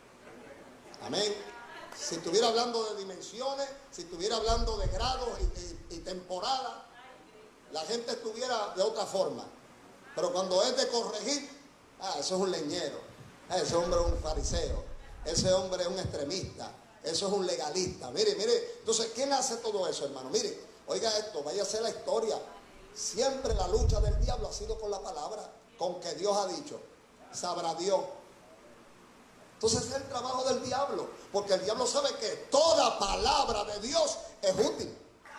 Speaker 1: Amén. Si estuviera hablando de dimensiones, si estuviera hablando de grados y, y, y temporadas, la gente estuviera de otra forma. Pero cuando es de corregir, ah, eso es un leñero, ah, ese hombre es un fariseo, ese hombre es un extremista, eso es un legalista. Mire, mire, entonces, ¿quién hace todo eso, hermano? Mire, oiga esto, vaya a ser la historia. Siempre la lucha del diablo ha sido con la palabra, con que Dios ha dicho, sabrá Dios. Entonces es el trabajo del diablo, porque el diablo sabe que toda palabra de Dios es útil.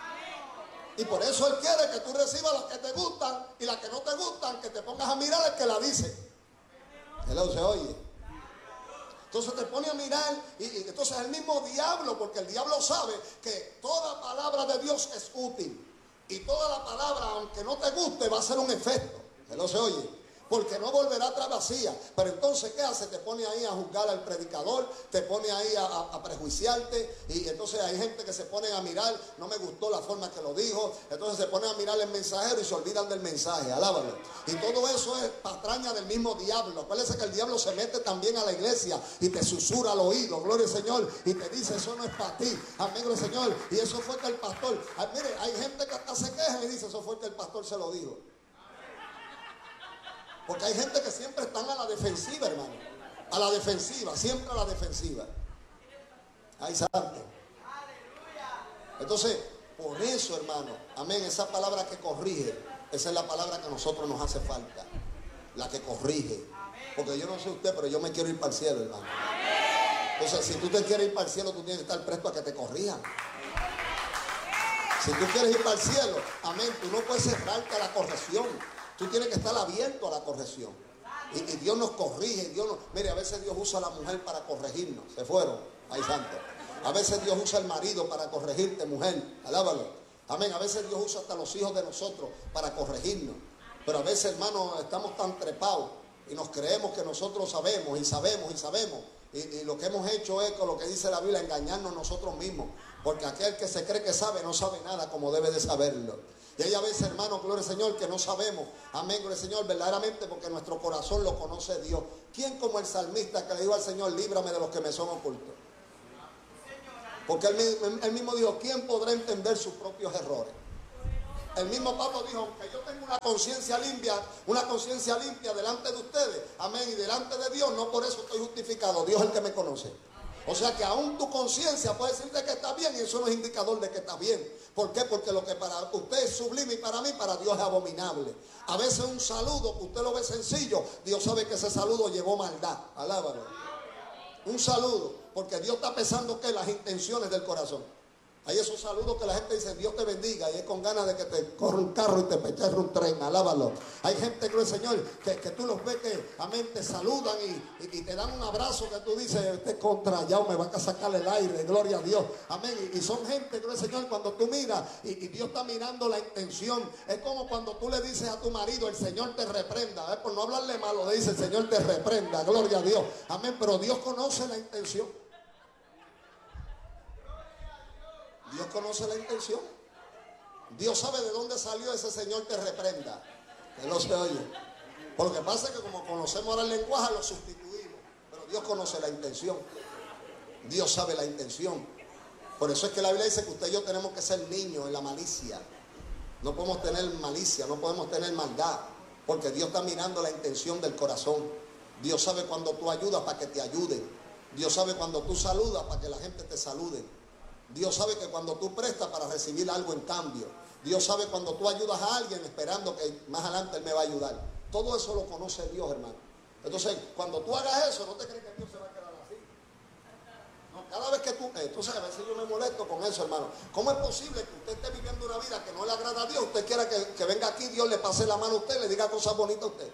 Speaker 1: Y por eso Él quiere que tú recibas las que te gustan y las que no te gustan, que te pongas a mirar al que la dice. Él se oye. Entonces te pone a mirar y, y entonces el mismo diablo, porque el diablo sabe que toda palabra de Dios es útil. Y toda la palabra, aunque no te guste, va a hacer un efecto. Él se oye. Porque no volverá atrás vacía. Pero entonces, ¿qué hace? Te pone ahí a juzgar al predicador, te pone ahí a, a, a prejuiciarte. Y entonces hay gente que se pone a mirar, no me gustó la forma que lo dijo. Entonces se pone a mirar el mensajero y se olvidan del mensaje. Alábalo. Y todo eso es patraña del mismo diablo. Acuérdense que el diablo se mete también a la iglesia y te susurra al oído, gloria al Señor, y te dice, eso no es para ti. Amén, gloria al Señor. Y eso fue que el pastor, ay, mire, hay gente que hasta se queja y dice, eso fue que el pastor se lo dijo. Porque hay gente que siempre están a la defensiva, hermano. A la defensiva, siempre a la defensiva. Ay, santo. Entonces, por eso, hermano, amén, esa palabra que corrige, esa es la palabra que a nosotros nos hace falta. La que corrige. Porque yo no sé usted, pero yo me quiero ir para el cielo, hermano. Entonces, si tú te quieres ir para el cielo, tú tienes que estar presto a que te corrijan. Si tú quieres ir para el cielo, amén, tú no puedes cerrarte a la corrección. Tú tienes que estar abierto a la corrección. Y, y Dios nos corrige. Dios nos, mire, a veces Dios usa a la mujer para corregirnos. Se fueron. Ay, santo. A veces Dios usa al marido para corregirte, mujer. Alábalo. Amén. A veces Dios usa hasta los hijos de nosotros para corregirnos. Pero a veces, hermano, estamos tan trepados y nos creemos que nosotros sabemos y sabemos y sabemos. Y, y lo que hemos hecho es, con lo que dice la Biblia, engañarnos nosotros mismos. Porque aquel que se cree que sabe, no sabe nada como debe de saberlo. Y hay a veces, hermano, gloria al Señor, que no sabemos. Amén, gloria al Señor, verdaderamente, porque nuestro corazón lo conoce Dios. ¿Quién como el salmista que le dijo al Señor, líbrame de los que me son ocultos? Porque él, él mismo dijo, ¿quién podrá entender sus propios errores? El mismo Pablo dijo, aunque yo tengo una conciencia limpia, una conciencia limpia delante de ustedes, amén, y delante de Dios, no por eso estoy justificado. Dios es el que me conoce. O sea que aún tu conciencia puede decirte que está bien y eso no es indicador de que está bien. ¿Por qué? Porque lo que para usted es sublime y para mí, para Dios es abominable. A veces un saludo que usted lo ve sencillo, Dios sabe que ese saludo llevó maldad. Alábalo. Un saludo, porque Dios está pesando que las intenciones del corazón. Hay esos saludos que la gente dice, Dios te bendiga, y es con ganas de que te corra un carro y te pecherre un tren, alábalo. Hay gente, creo el Señor, que, que tú los ves que, amén, te saludan y, y, y te dan un abrazo que tú dices, este contrallado me va a sacar el aire, gloria a Dios, amén. Y, y son gente, creo el Señor, cuando tú miras y, y Dios está mirando la intención. Es como cuando tú le dices a tu marido, el Señor te reprenda, ¿eh? Por no hablarle malo, le dice, el Señor te reprenda, gloria a Dios, amén. Pero Dios conoce la intención. Dios conoce la intención. Dios sabe de dónde salió ese Señor te reprenda. Que no se oye. Por lo que pasa es que como conocemos ahora el lenguaje, lo sustituimos. Pero Dios conoce la intención. Dios sabe la intención. Por eso es que la Biblia dice que usted y yo tenemos que ser niños en la malicia. No podemos tener malicia, no podemos tener maldad. Porque Dios está mirando la intención del corazón. Dios sabe cuando tú ayudas para que te ayuden. Dios sabe cuando tú saludas para que la gente te salude. Dios sabe que cuando tú prestas para recibir algo en cambio. Dios sabe cuando tú ayudas a alguien esperando que más adelante Él me va a ayudar. Todo eso lo conoce Dios, hermano. Entonces, cuando tú hagas eso, no te crees que Dios se va a quedar así. No, cada vez que tú... Entonces, a veces yo me molesto con eso, hermano. ¿Cómo es posible que usted esté viviendo una vida que no le agrada a Dios? Usted quiera que, que venga aquí, Dios le pase la mano a usted, le diga cosas bonitas a usted.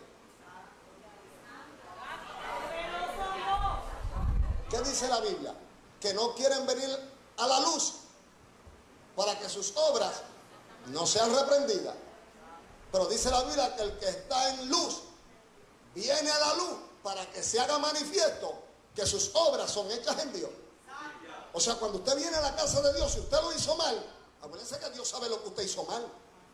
Speaker 1: ¿Qué dice la Biblia? Que no quieren venir a la luz para que sus obras no sean reprendidas. Pero dice la Biblia que el que está en luz viene a la luz para que se haga manifiesto que sus obras son hechas en Dios. O sea, cuando usted viene a la casa de Dios, si usted lo hizo mal, acuérdense que Dios sabe lo que usted hizo mal.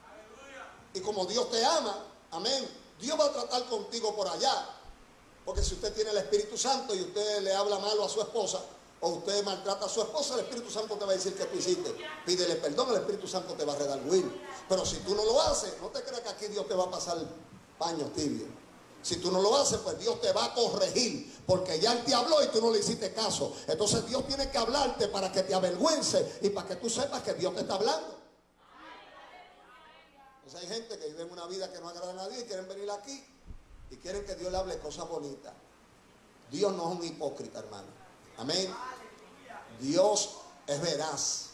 Speaker 1: Y como Dios te ama, amén, Dios va a tratar contigo por allá. Porque si usted tiene el Espíritu Santo y usted le habla malo a su esposa, o usted maltrata a su esposa, el Espíritu Santo te va a decir que tú hiciste. Pídele perdón, el Espíritu Santo te va a redarguir. Pero si tú no lo haces, no te creas que aquí Dios te va a pasar paños tibios. Si tú no lo haces, pues Dios te va a corregir. Porque ya Él te habló y tú no le hiciste caso. Entonces Dios tiene que hablarte para que te avergüence y para que tú sepas que Dios te está hablando. Entonces hay gente que vive una vida que no agrada a nadie y quieren venir aquí y quieren que Dios le hable cosas bonitas. Dios no es un hipócrita, hermano. Amén. Dios es veraz.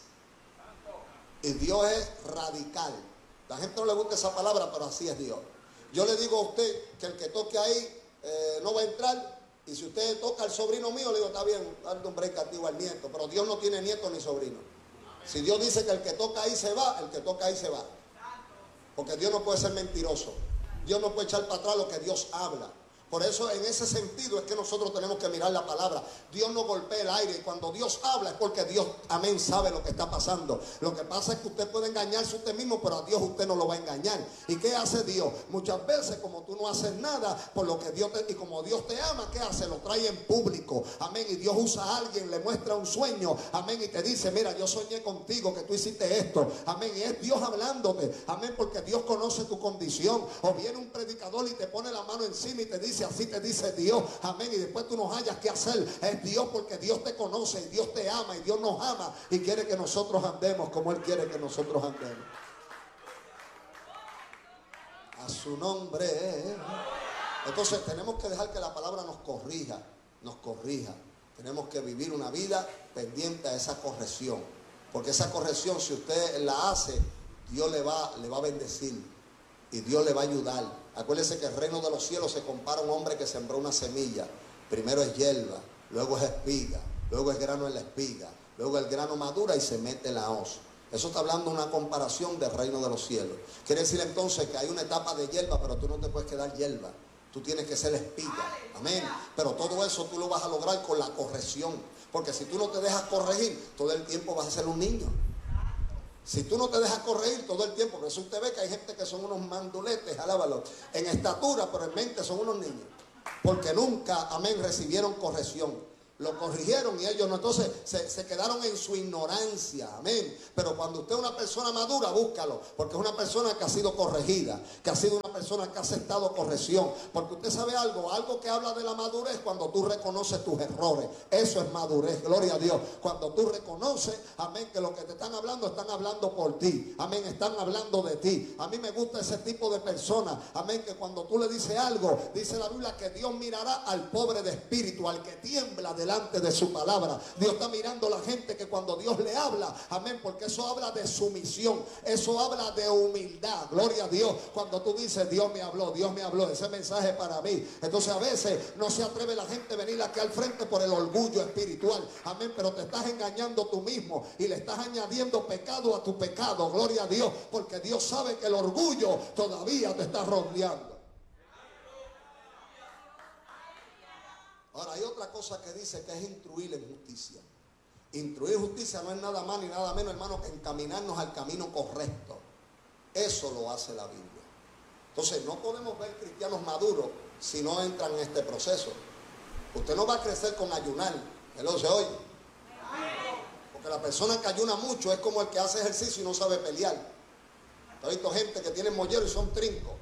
Speaker 1: Y Dios es radical. La gente no le gusta esa palabra, pero así es Dios. Yo le digo a usted que el que toque ahí eh, no va a entrar. Y si usted toca al sobrino mío, le digo, está bien, darle un break a ti o al nieto. Pero Dios no tiene nieto ni sobrino. Si Dios dice que el que toca ahí se va, el que toca ahí se va. Porque Dios no puede ser mentiroso. Dios no puede echar para atrás lo que Dios habla. Por eso en ese sentido es que nosotros tenemos que mirar la palabra. Dios no golpea el aire. Y cuando Dios habla es porque Dios, amén, sabe lo que está pasando. Lo que pasa es que usted puede engañarse usted mismo, pero a Dios usted no lo va a engañar. ¿Y qué hace Dios? Muchas veces como tú no haces nada por lo que Dios te... Y como Dios te ama, ¿qué hace? Lo trae en público. Amén. Y Dios usa a alguien, le muestra un sueño. Amén. Y te dice, mira, yo soñé contigo que tú hiciste esto. Amén. Y es Dios hablándote. Amén. Porque Dios conoce tu condición. O viene un predicador y te pone la mano encima y te dice, dice, así te dice Dios, amén, y después tú no hayas que hacer, es Dios, porque Dios te conoce y Dios te ama y Dios nos ama y quiere que nosotros andemos como Él quiere que nosotros andemos. A su nombre. Entonces tenemos que dejar que la palabra nos corrija, nos corrija. Tenemos que vivir una vida pendiente a esa corrección, porque esa corrección, si usted la hace, Dios le va, le va a bendecir y Dios le va a ayudar. Acuérdese que el reino de los cielos se compara a un hombre que sembró una semilla. Primero es hierba, luego es espiga, luego es grano en la espiga, luego el grano madura y se mete en la hoz. Eso está hablando de una comparación del reino de los cielos. Quiere decir entonces que hay una etapa de hierba, pero tú no te puedes quedar hierba. Tú tienes que ser espiga. Amén. Pero todo eso tú lo vas a lograr con la corrección. Porque si tú no te dejas corregir, todo el tiempo vas a ser un niño. Si tú no te dejas corregir todo el tiempo, por eso usted ve que hay gente que son unos manduletes, alábalo, en estatura, pero en mente son unos niños. Porque nunca, amén, recibieron corrección. Lo corrigieron y ellos no, entonces se, se quedaron en su ignorancia, amén. Pero cuando usted es una persona madura, búscalo, porque es una persona que ha sido corregida, que ha sido una persona que ha aceptado corrección. Porque usted sabe algo, algo que habla de la madurez, cuando tú reconoces tus errores. Eso es madurez, gloria a Dios. Cuando tú reconoces, amén, que lo que te están hablando, están hablando por ti, amén, están hablando de ti. A mí me gusta ese tipo de personas, amén, que cuando tú le dices algo, dice la Biblia que Dios mirará al pobre de espíritu, al que tiembla delante de su palabra. Dios está mirando a la gente que cuando Dios le habla, amén, porque eso habla de sumisión, eso habla de humildad, gloria a Dios. Cuando tú dices, Dios me habló, Dios me habló, ese mensaje es para mí. Entonces a veces no se atreve la gente a venir aquí al frente por el orgullo espiritual, amén, pero te estás engañando tú mismo y le estás añadiendo pecado a tu pecado, gloria a Dios, porque Dios sabe que el orgullo todavía te está rodeando. Ahora hay otra cosa que dice que es instruir en justicia. Instruir justicia no es nada más ni nada menos, hermano, que encaminarnos al camino correcto. Eso lo hace la Biblia. Entonces no podemos ver cristianos maduros si no entran en este proceso. Usted no va a crecer con ayunar. ¿Él lo se oye? Porque la persona que ayuna mucho es como el que hace ejercicio y no sabe pelear. He visto gente que tiene mollero y son trincos.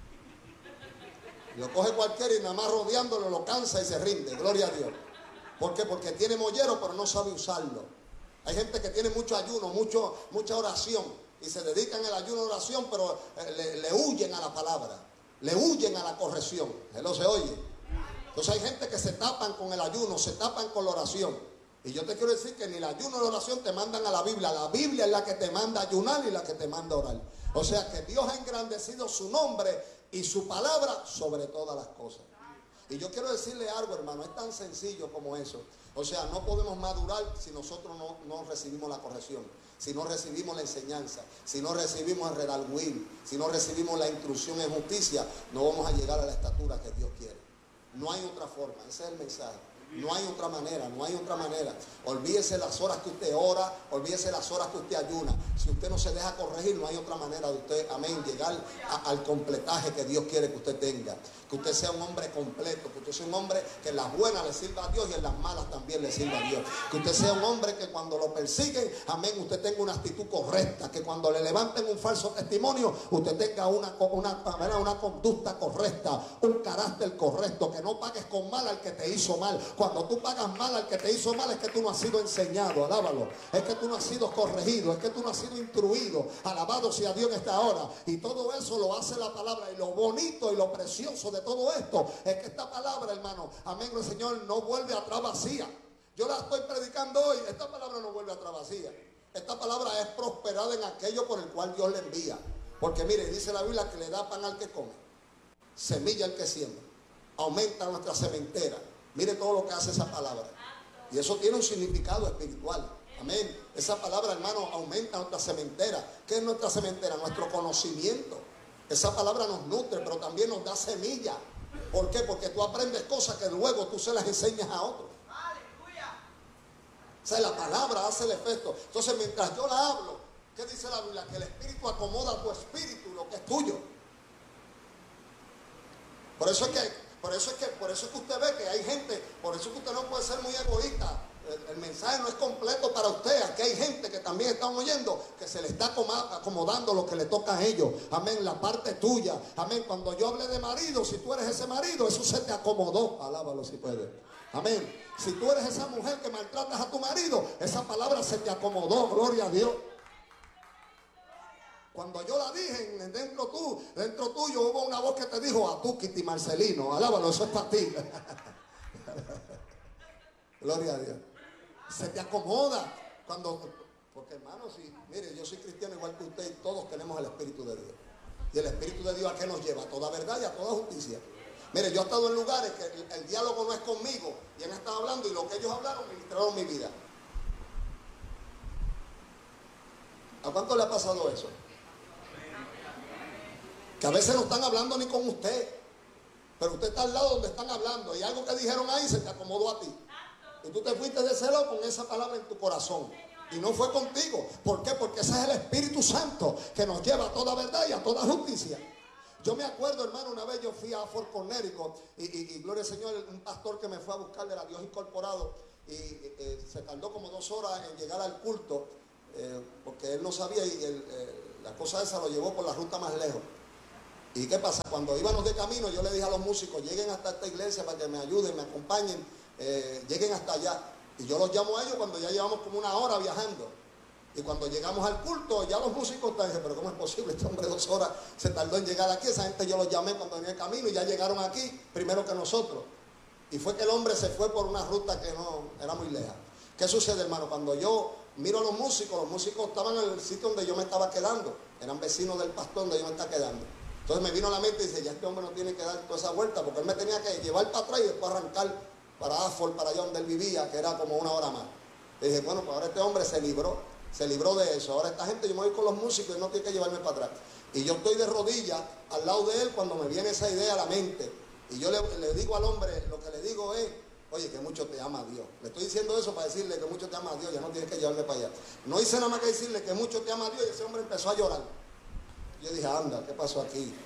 Speaker 1: Lo coge cualquiera y nada más rodeándolo lo cansa y se rinde, gloria a Dios. ¿Por qué? Porque tiene mollero pero no sabe usarlo. Hay gente que tiene mucho ayuno, mucho, mucha oración y se dedican al ayuno y oración, pero le, le huyen a la palabra, le huyen a la corrección. ¿Él lo se oye? Entonces hay gente que se tapan con el ayuno, se tapan con la oración. Y yo te quiero decir que ni el ayuno ni la oración te mandan a la Biblia. La Biblia es la que te manda a ayunar y la que te manda a orar. O sea que Dios ha engrandecido su nombre y su palabra sobre todas las cosas. Y yo quiero decirle algo, hermano, es tan sencillo como eso. O sea, no podemos madurar si nosotros no, no recibimos la corrección, si no recibimos la enseñanza, si no recibimos el redarguir, si no recibimos la instrucción en justicia, no vamos a llegar a la estatura que Dios quiere. No hay otra forma, ese es el mensaje. No hay otra manera, no hay otra manera. Olvídese las horas que usted ora, olvídese las horas que usted ayuna. Si usted no se deja corregir, no hay otra manera de usted, amén, llegar a, al completaje que Dios quiere que usted tenga. Que usted sea un hombre completo, que usted sea un hombre que en las buenas le sirva a Dios y en las malas también le sirva a Dios. Que usted sea un hombre que cuando lo persiguen, amén, usted tenga una actitud correcta. Que cuando le levanten un falso testimonio, usted tenga una, una, una, una conducta correcta, un carácter correcto. Que no pagues con mal al que te hizo mal. Cuando tú pagas mal al que te hizo mal es que tú no has sido enseñado, alábalo. Es que tú no has sido corregido, es que tú no has sido instruido. Alabado sea Dios en esta hora. Y todo eso lo hace la palabra. Y lo bonito y lo precioso de todo esto es que esta palabra, hermano, amén, el Señor no vuelve atrás vacía. Yo la estoy predicando hoy, esta palabra no vuelve atrás vacía. Esta palabra es prosperada en aquello por el cual Dios le envía. Porque mire, dice la Biblia que le da pan al que come, semilla al que siembra, aumenta nuestra sementera. Mire todo lo que hace esa palabra. Y eso tiene un significado espiritual. Amén. Esa palabra, hermano, aumenta nuestra sementera. ¿Qué es nuestra sementera? Nuestro conocimiento. Esa palabra nos nutre, pero también nos da semilla. ¿Por qué? Porque tú aprendes cosas que luego tú se las enseñas a otros. O sea, la palabra hace el efecto. Entonces, mientras yo la hablo, ¿qué dice la Biblia? Que el Espíritu acomoda tu espíritu, lo que es tuyo. Por eso es que... Por eso, es que, por eso es que usted ve que hay gente, por eso es que usted no puede ser muy egoísta. el, el mensaje no es completo para usted. Aquí hay gente que también están oyendo que se le está acomodando lo que le toca a ellos. Amén, la parte tuya. Amén, cuando yo hable de marido, si tú eres ese marido, eso se te acomodó. Alábalo si puedes. Amén. Si tú eres esa mujer que maltratas a tu marido, esa palabra se te acomodó. Gloria a Dios. Cuando yo la dije, dentro tú, dentro tuyo hubo una voz que te dijo: a tú, Kitty Marcelino, alábalo, eso es para ti. Gloria a Dios. Se te acomoda cuando, porque hermano, si, mire, yo soy cristiano igual que usted y todos tenemos el Espíritu de Dios. Y el Espíritu de Dios, ¿a qué nos lleva? A toda verdad y a toda justicia. Mire, yo he estado en lugares que el, el diálogo no es conmigo y han estado hablando y lo que ellos hablaron ministraron mi vida. ¿A cuánto le ha pasado eso? Que a veces no están hablando ni con usted, pero usted está al lado donde están hablando y algo que dijeron ahí se te acomodó a ti. Y tú te fuiste de ese lado con esa palabra en tu corazón. Y no fue contigo. ¿Por qué? Porque ese es el Espíritu Santo que nos lleva a toda verdad y a toda justicia. Yo me acuerdo, hermano, una vez yo fui a Fort Connecticut y, y, y gloria al Señor, un pastor que me fue a buscar de la Dios Incorporado y eh, se tardó como dos horas en llegar al culto eh, porque él no sabía y el, eh, la cosa esa lo llevó por la ruta más lejos. ¿Y qué pasa? Cuando íbamos de camino, yo le dije a los músicos: lleguen hasta esta iglesia para que me ayuden, me acompañen, eh, lleguen hasta allá. Y yo los llamo a ellos cuando ya llevamos como una hora viajando. Y cuando llegamos al culto, ya los músicos están diciendo: pero ¿cómo es posible? Este hombre dos horas se tardó en llegar aquí. Esa gente yo los llamé cuando venía el camino y ya llegaron aquí primero que nosotros. Y fue que el hombre se fue por una ruta que no era muy lejos. ¿Qué sucede, hermano? Cuando yo miro a los músicos, los músicos estaban en el sitio donde yo me estaba quedando. Eran vecinos del pastor donde yo me estaba quedando. Entonces me vino a la mente y dice: ya este hombre no tiene que dar toda esa vuelta, porque él me tenía que llevar para atrás y después arrancar para Asford, para allá donde él vivía, que era como una hora más. Y dije: bueno, pues ahora este hombre se libró, se libró de eso. Ahora esta gente, yo me voy con los músicos y no tiene que llevarme para atrás. Y yo estoy de rodillas al lado de él cuando me viene esa idea a la mente. Y yo le, le digo al hombre, lo que le digo es: oye, que mucho te ama Dios. Le estoy diciendo eso para decirle que mucho te ama Dios, ya no tienes que llevarme para allá. No hice nada más que decirle que mucho te ama Dios y ese hombre empezó a llorar. Yo dije: anda, ¿qué pasó aquí?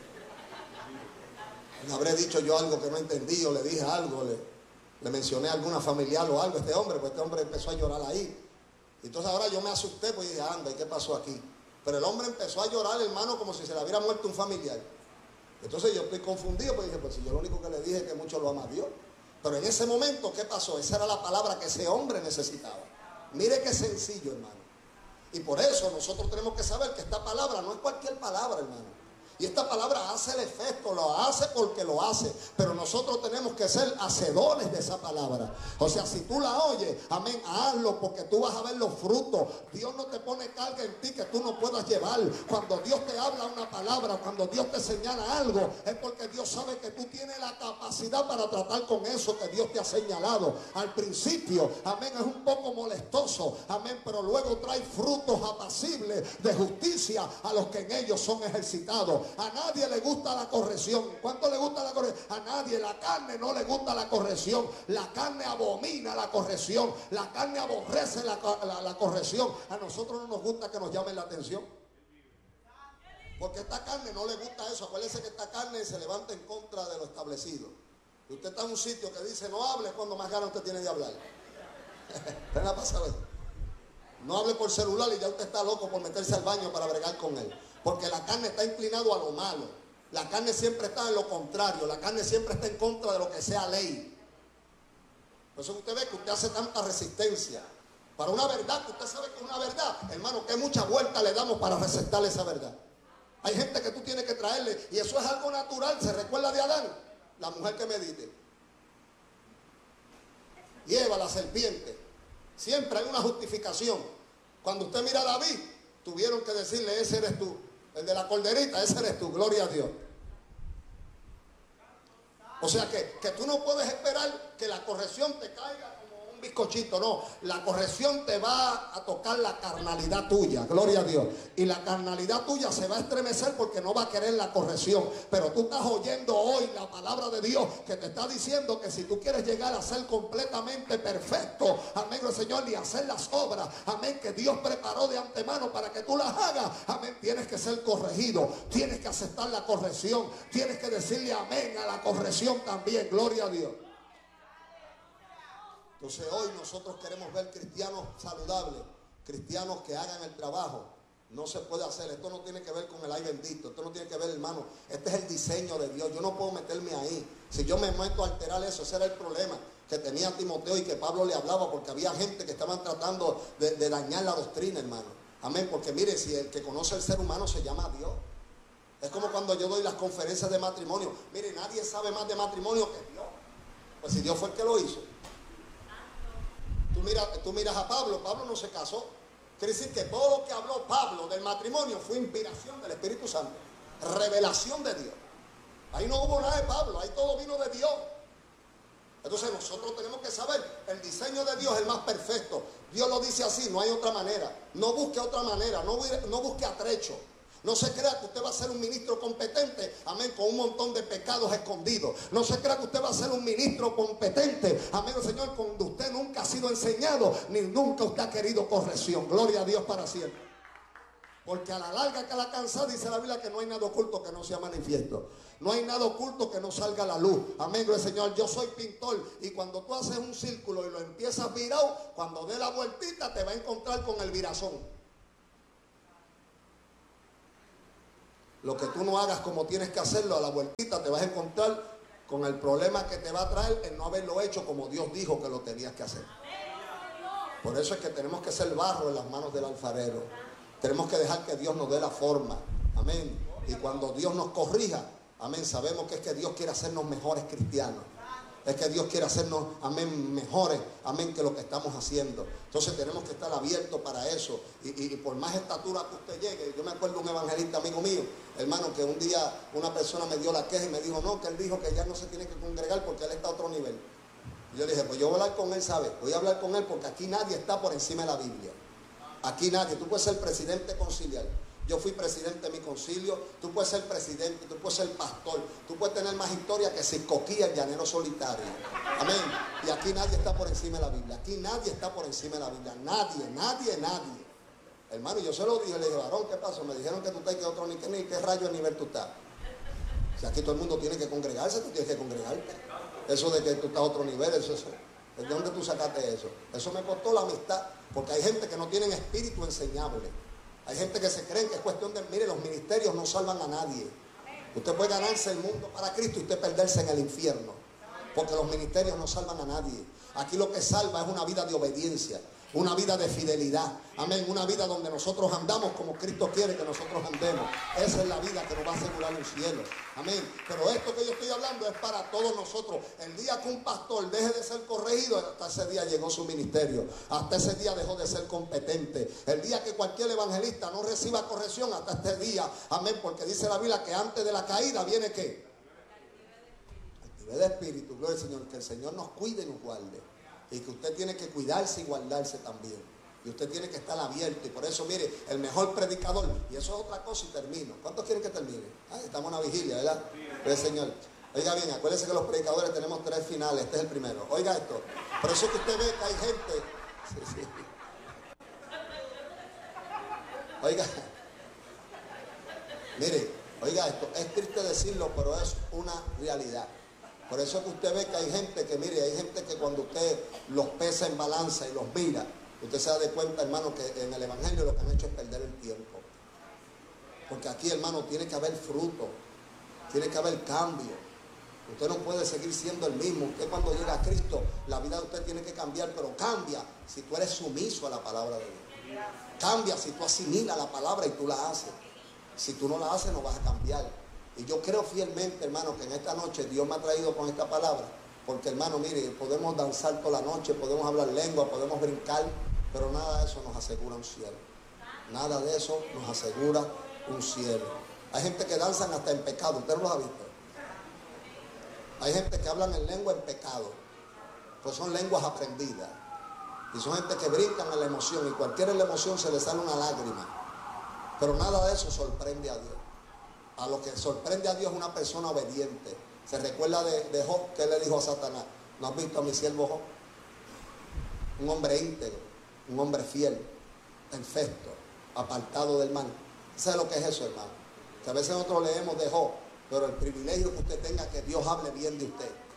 Speaker 1: Le habré dicho yo algo que no entendí, o le dije algo, le, le mencioné a alguna familiar o algo a este hombre, pues este hombre empezó a llorar ahí. Entonces ahora yo me asusté, pues dije: anda, ¿y qué pasó aquí? Pero el hombre empezó a llorar, hermano, como si se le hubiera muerto un familiar. Entonces yo estoy confundido, pues dije: pues si yo lo único que le dije es que mucho lo ama a Dios. Pero en ese momento, ¿qué pasó? Esa era la palabra que ese hombre necesitaba. Mire qué sencillo, hermano. Y por eso nosotros tenemos que saber que esta palabra no es cualquier palabra, hermano. Y esta palabra hace el efecto, lo hace porque lo hace. Pero nosotros tenemos que ser hacedores de esa palabra. O sea, si tú la oyes, amén, hazlo porque tú vas a ver los frutos. Dios no te pone carga en ti que tú no puedas llevar. Cuando Dios te habla una palabra, cuando Dios te señala algo, es porque Dios sabe que tú tienes la capacidad para tratar con eso que Dios te ha señalado. Al principio, amén, es un poco molestoso, amén, pero luego trae frutos apacibles de justicia a los que en ellos son ejercitados. A nadie le gusta la corrección. ¿Cuánto le gusta la corrección? A nadie. La carne no le gusta la corrección. La carne abomina la corrección. La carne aborrece la, la, la corrección. A nosotros no nos gusta que nos llamen la atención, porque esta carne no le gusta eso. Acuérdese que esta carne se levanta en contra de lo establecido. Y usted está en un sitio que dice: no hable, cuando más ganas usted tiene de hablar. ¿Qué le ha pasado eso? No hable por celular y ya usted está loco por meterse al baño para bregar con él. Porque la carne está inclinado a lo malo. La carne siempre está en lo contrario. La carne siempre está en contra de lo que sea ley. Por eso usted ve que usted hace tanta resistencia para una verdad que usted sabe que es una verdad. Hermano, que mucha vuelta le damos para recetarle esa verdad. Hay gente que tú tienes que traerle, y eso es algo natural. ¿Se recuerda de Adán? La mujer que medite. Y Eva, la serpiente. Siempre hay una justificación. Cuando usted mira a David, tuvieron que decirle: ese eres tú. El de la corderita, ese eres tú. Gloria a Dios. O sea que, que tú no puedes esperar que la corrección te caiga como un bizcochito. No, la corrección te va a tocar la carnalidad tuya. Gloria a Dios. Y la carnalidad tuya se va a estremecer porque no va a querer la corrección. Pero tú estás oyendo hoy la palabra de Dios que te está diciendo que si tú quieres llegar a ser completamente perfecto, amén, Señor, y hacer las obras, amén, que Dios preparó de antemano para que tú las hagas, amén, tienes que ser corregido, tienes que aceptar la corrección, tienes que decirle amén a la corrección también. Gloria a Dios. Entonces hoy nosotros queremos ver cristianos saludables, cristianos que hagan el trabajo. No se puede hacer, esto no tiene que ver con el ay bendito, esto no tiene que ver, hermano, este es el diseño de Dios. Yo no puedo meterme ahí. Si yo me meto a alterar eso, ese era el problema que tenía Timoteo y que Pablo le hablaba, porque había gente que estaban tratando de, de dañar la doctrina, hermano. Amén, porque mire, si el que conoce al ser humano se llama Dios. Es como cuando yo doy las conferencias de matrimonio. Mire, nadie sabe más de matrimonio que Dios. Pues si Dios fue el que lo hizo. Tú miras, tú miras a Pablo, Pablo no se casó. Quiere decir que todo lo que habló Pablo del matrimonio fue inspiración del Espíritu Santo, revelación de Dios. Ahí no hubo nada de Pablo, ahí todo vino de Dios. Entonces nosotros tenemos que saber, el diseño de Dios es el más perfecto. Dios lo dice así, no hay otra manera. No busque otra manera, no, no busque atrecho. No se crea que usted va a ser un ministro competente, amén, con un montón de pecados escondidos. No se crea que usted va a ser un ministro competente, amén, Señor, cuando usted nunca ha sido enseñado, ni nunca usted ha querido corrección. Gloria a Dios para siempre. Porque a la larga que a la cansada dice la Biblia que no hay nada oculto que no sea manifiesto. No hay nada oculto que no salga a la luz. Amén, gloria al Señor. Yo soy pintor y cuando tú haces un círculo y lo empiezas virado, cuando dé la vueltita te va a encontrar con el virazón. Lo que tú no hagas como tienes que hacerlo, a la vueltita te vas a encontrar con el problema que te va a traer el no haberlo hecho como Dios dijo que lo tenías que hacer. Por eso es que tenemos que ser barro en las manos del alfarero. Tenemos que dejar que Dios nos dé la forma. Amén. Y cuando Dios nos corrija, amén, sabemos que es que Dios quiere hacernos mejores cristianos. Es que Dios quiere hacernos, amén, mejores, amén, que lo que estamos haciendo. Entonces tenemos que estar abiertos para eso. Y, y, y por más estatura que usted llegue, yo me acuerdo de un evangelista amigo mío, hermano, que un día una persona me dio la queja y me dijo, no, que él dijo que ya no se tiene que congregar porque él está a otro nivel. Y yo le dije, pues yo voy a hablar con él, ¿sabe? Voy a hablar con él porque aquí nadie está por encima de la Biblia. Aquí nadie. Tú puedes ser presidente conciliar. Yo fui presidente de mi concilio. Tú puedes ser presidente, tú puedes ser pastor. Tú puedes tener más historia que Siscoquía, el llanero solitario. Amén. Y aquí nadie está por encima de la Biblia. Aquí nadie está por encima de la Biblia. Nadie, nadie, nadie. Hermano, yo se lo dije, le dije, varón, ¿qué pasó? Me dijeron que tú estás y que otro ni que ni qué rayo de nivel tú estás. Si aquí todo el mundo tiene que congregarse, tú tienes que congregarte. Eso de que tú estás a otro nivel, eso es. ¿De dónde tú sacaste eso? Eso me costó la amistad, porque hay gente que no tienen espíritu enseñable. Hay gente que se cree que es cuestión de, mire, los ministerios no salvan a nadie. Usted puede ganarse el mundo para Cristo y usted perderse en el infierno, porque los ministerios no salvan a nadie. Aquí lo que salva es una vida de obediencia, una vida de fidelidad. Amén, una vida donde nosotros andamos como Cristo quiere que nosotros andemos. Esa es la vida que nos va a asegurar un cielo. Amén. Pero esto que yo estoy hablando es para todos nosotros. El día que un pastor deje de ser corregido, hasta ese día llegó su ministerio. Hasta ese día dejó de ser competente. El día que cualquier evangelista no reciba corrección, hasta este día. Amén, porque dice la Biblia que antes de la caída viene ¿qué? Altivez de espíritu. Gloria al Señor. Que el Señor nos cuide y nos guarde. Y que usted tiene que cuidarse y guardarse también. Y usted tiene que estar abierto. Y por eso, mire, el mejor predicador. Y eso es otra cosa y termino. ¿Cuántos quieren que termine? Ay, estamos en una vigilia, ¿verdad? Pues, Señor. Oiga bien, acuérdense que los predicadores tenemos tres finales. Este es el primero. Oiga esto. Por eso que usted ve que hay gente. Sí, sí. Oiga. Mire, oiga esto. Es triste decirlo, pero es una realidad. Por eso es que usted ve que hay gente que, mire, hay gente que cuando usted los pesa en balanza y los mira, usted se da de cuenta, hermano, que en el Evangelio lo que han hecho es perder el tiempo. Porque aquí, hermano, tiene que haber fruto, tiene que haber cambio. Usted no puede seguir siendo el mismo. Usted cuando llega a Cristo, la vida de usted tiene que cambiar, pero cambia si tú eres sumiso a la palabra de Dios. Cambia si tú asimilas la palabra y tú la haces. Si tú no la haces, no vas a cambiar. Y yo creo fielmente, hermano, que en esta noche Dios me ha traído con esta palabra. Porque, hermano, mire, podemos danzar toda la noche, podemos hablar lengua, podemos brincar, pero nada de eso nos asegura un cielo. Nada de eso nos asegura un cielo. Hay gente que danzan hasta en pecado, ¿usted no lo ha visto? Hay gente que hablan en lengua en pecado, pues son lenguas aprendidas. Y son gente que brincan en la emoción, y cualquiera en la emoción se le sale una lágrima. Pero nada de eso sorprende a Dios. A lo que sorprende a Dios es una persona obediente. Se recuerda de, de Job, que le dijo a Satanás: ¿no has visto a mi siervo Job? Un hombre íntegro, un hombre fiel, perfecto, apartado del mal. ¿Sabe lo que es eso, hermano? Que a veces nosotros leemos de Job, pero el privilegio que usted tenga que Dios hable bien de usted.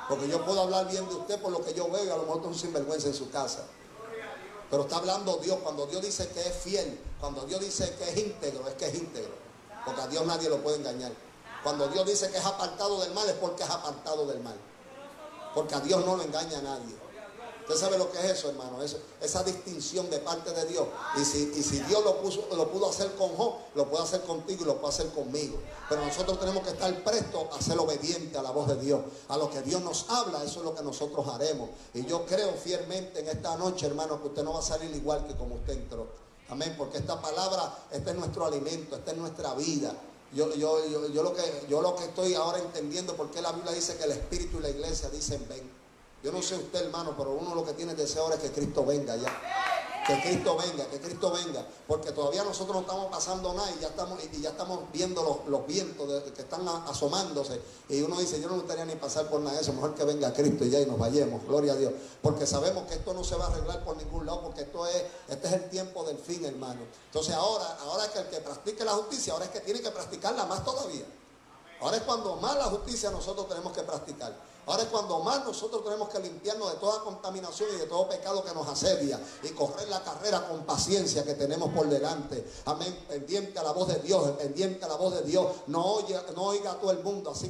Speaker 1: Porque yo puedo hablar bien de usted por lo que yo veo y a lo mejor es un sinvergüenza en su casa. Pero está hablando Dios. Cuando Dios dice que es fiel, cuando Dios dice que es íntegro, es que es íntegro. Porque a Dios nadie lo puede engañar. Cuando Dios dice que es apartado del mal, es porque es apartado del mal. Porque a Dios no lo engaña a nadie. Usted sabe lo que es eso, hermano, eso, esa distinción de parte de Dios. Y si, y si Dios lo, puso, lo pudo hacer con Job, lo puede hacer contigo y lo puede hacer conmigo. Pero nosotros tenemos que estar prestos a ser obedientes a la voz de Dios. A lo que Dios nos habla, eso es lo que nosotros haremos. Y yo creo fielmente en esta noche, hermano, que usted no va a salir igual que como usted entró. Amén, porque esta palabra, este es nuestro alimento, esta es nuestra vida. Yo, yo, yo, yo, lo que, yo lo que estoy ahora entendiendo, porque la Biblia dice que el Espíritu y la iglesia dicen ven. Yo no sé usted, hermano, pero uno lo que tiene deseo ahora es que Cristo venga ya. Que Cristo venga, que Cristo venga. Porque todavía nosotros no estamos pasando nada y ya estamos, y ya estamos viendo los, los vientos de, que están asomándose. Y uno dice, yo no me gustaría ni pasar por nada de eso. Mejor que venga Cristo y ya y nos vayamos. Gloria a Dios. Porque sabemos que esto no se va a arreglar por ningún lado. Porque esto es, este es el tiempo del fin, hermano. Entonces ahora, ahora es que el que practique la justicia, ahora es que tiene que practicarla más todavía. Ahora es cuando más la justicia nosotros tenemos que practicar. Ahora es cuando más nosotros tenemos que limpiarnos de toda contaminación y de todo pecado que nos asedia y correr la carrera con paciencia que tenemos por delante. Amén. Pendiente a la voz de Dios, pendiente a la voz de Dios. No oiga, no oiga a todo el mundo. Así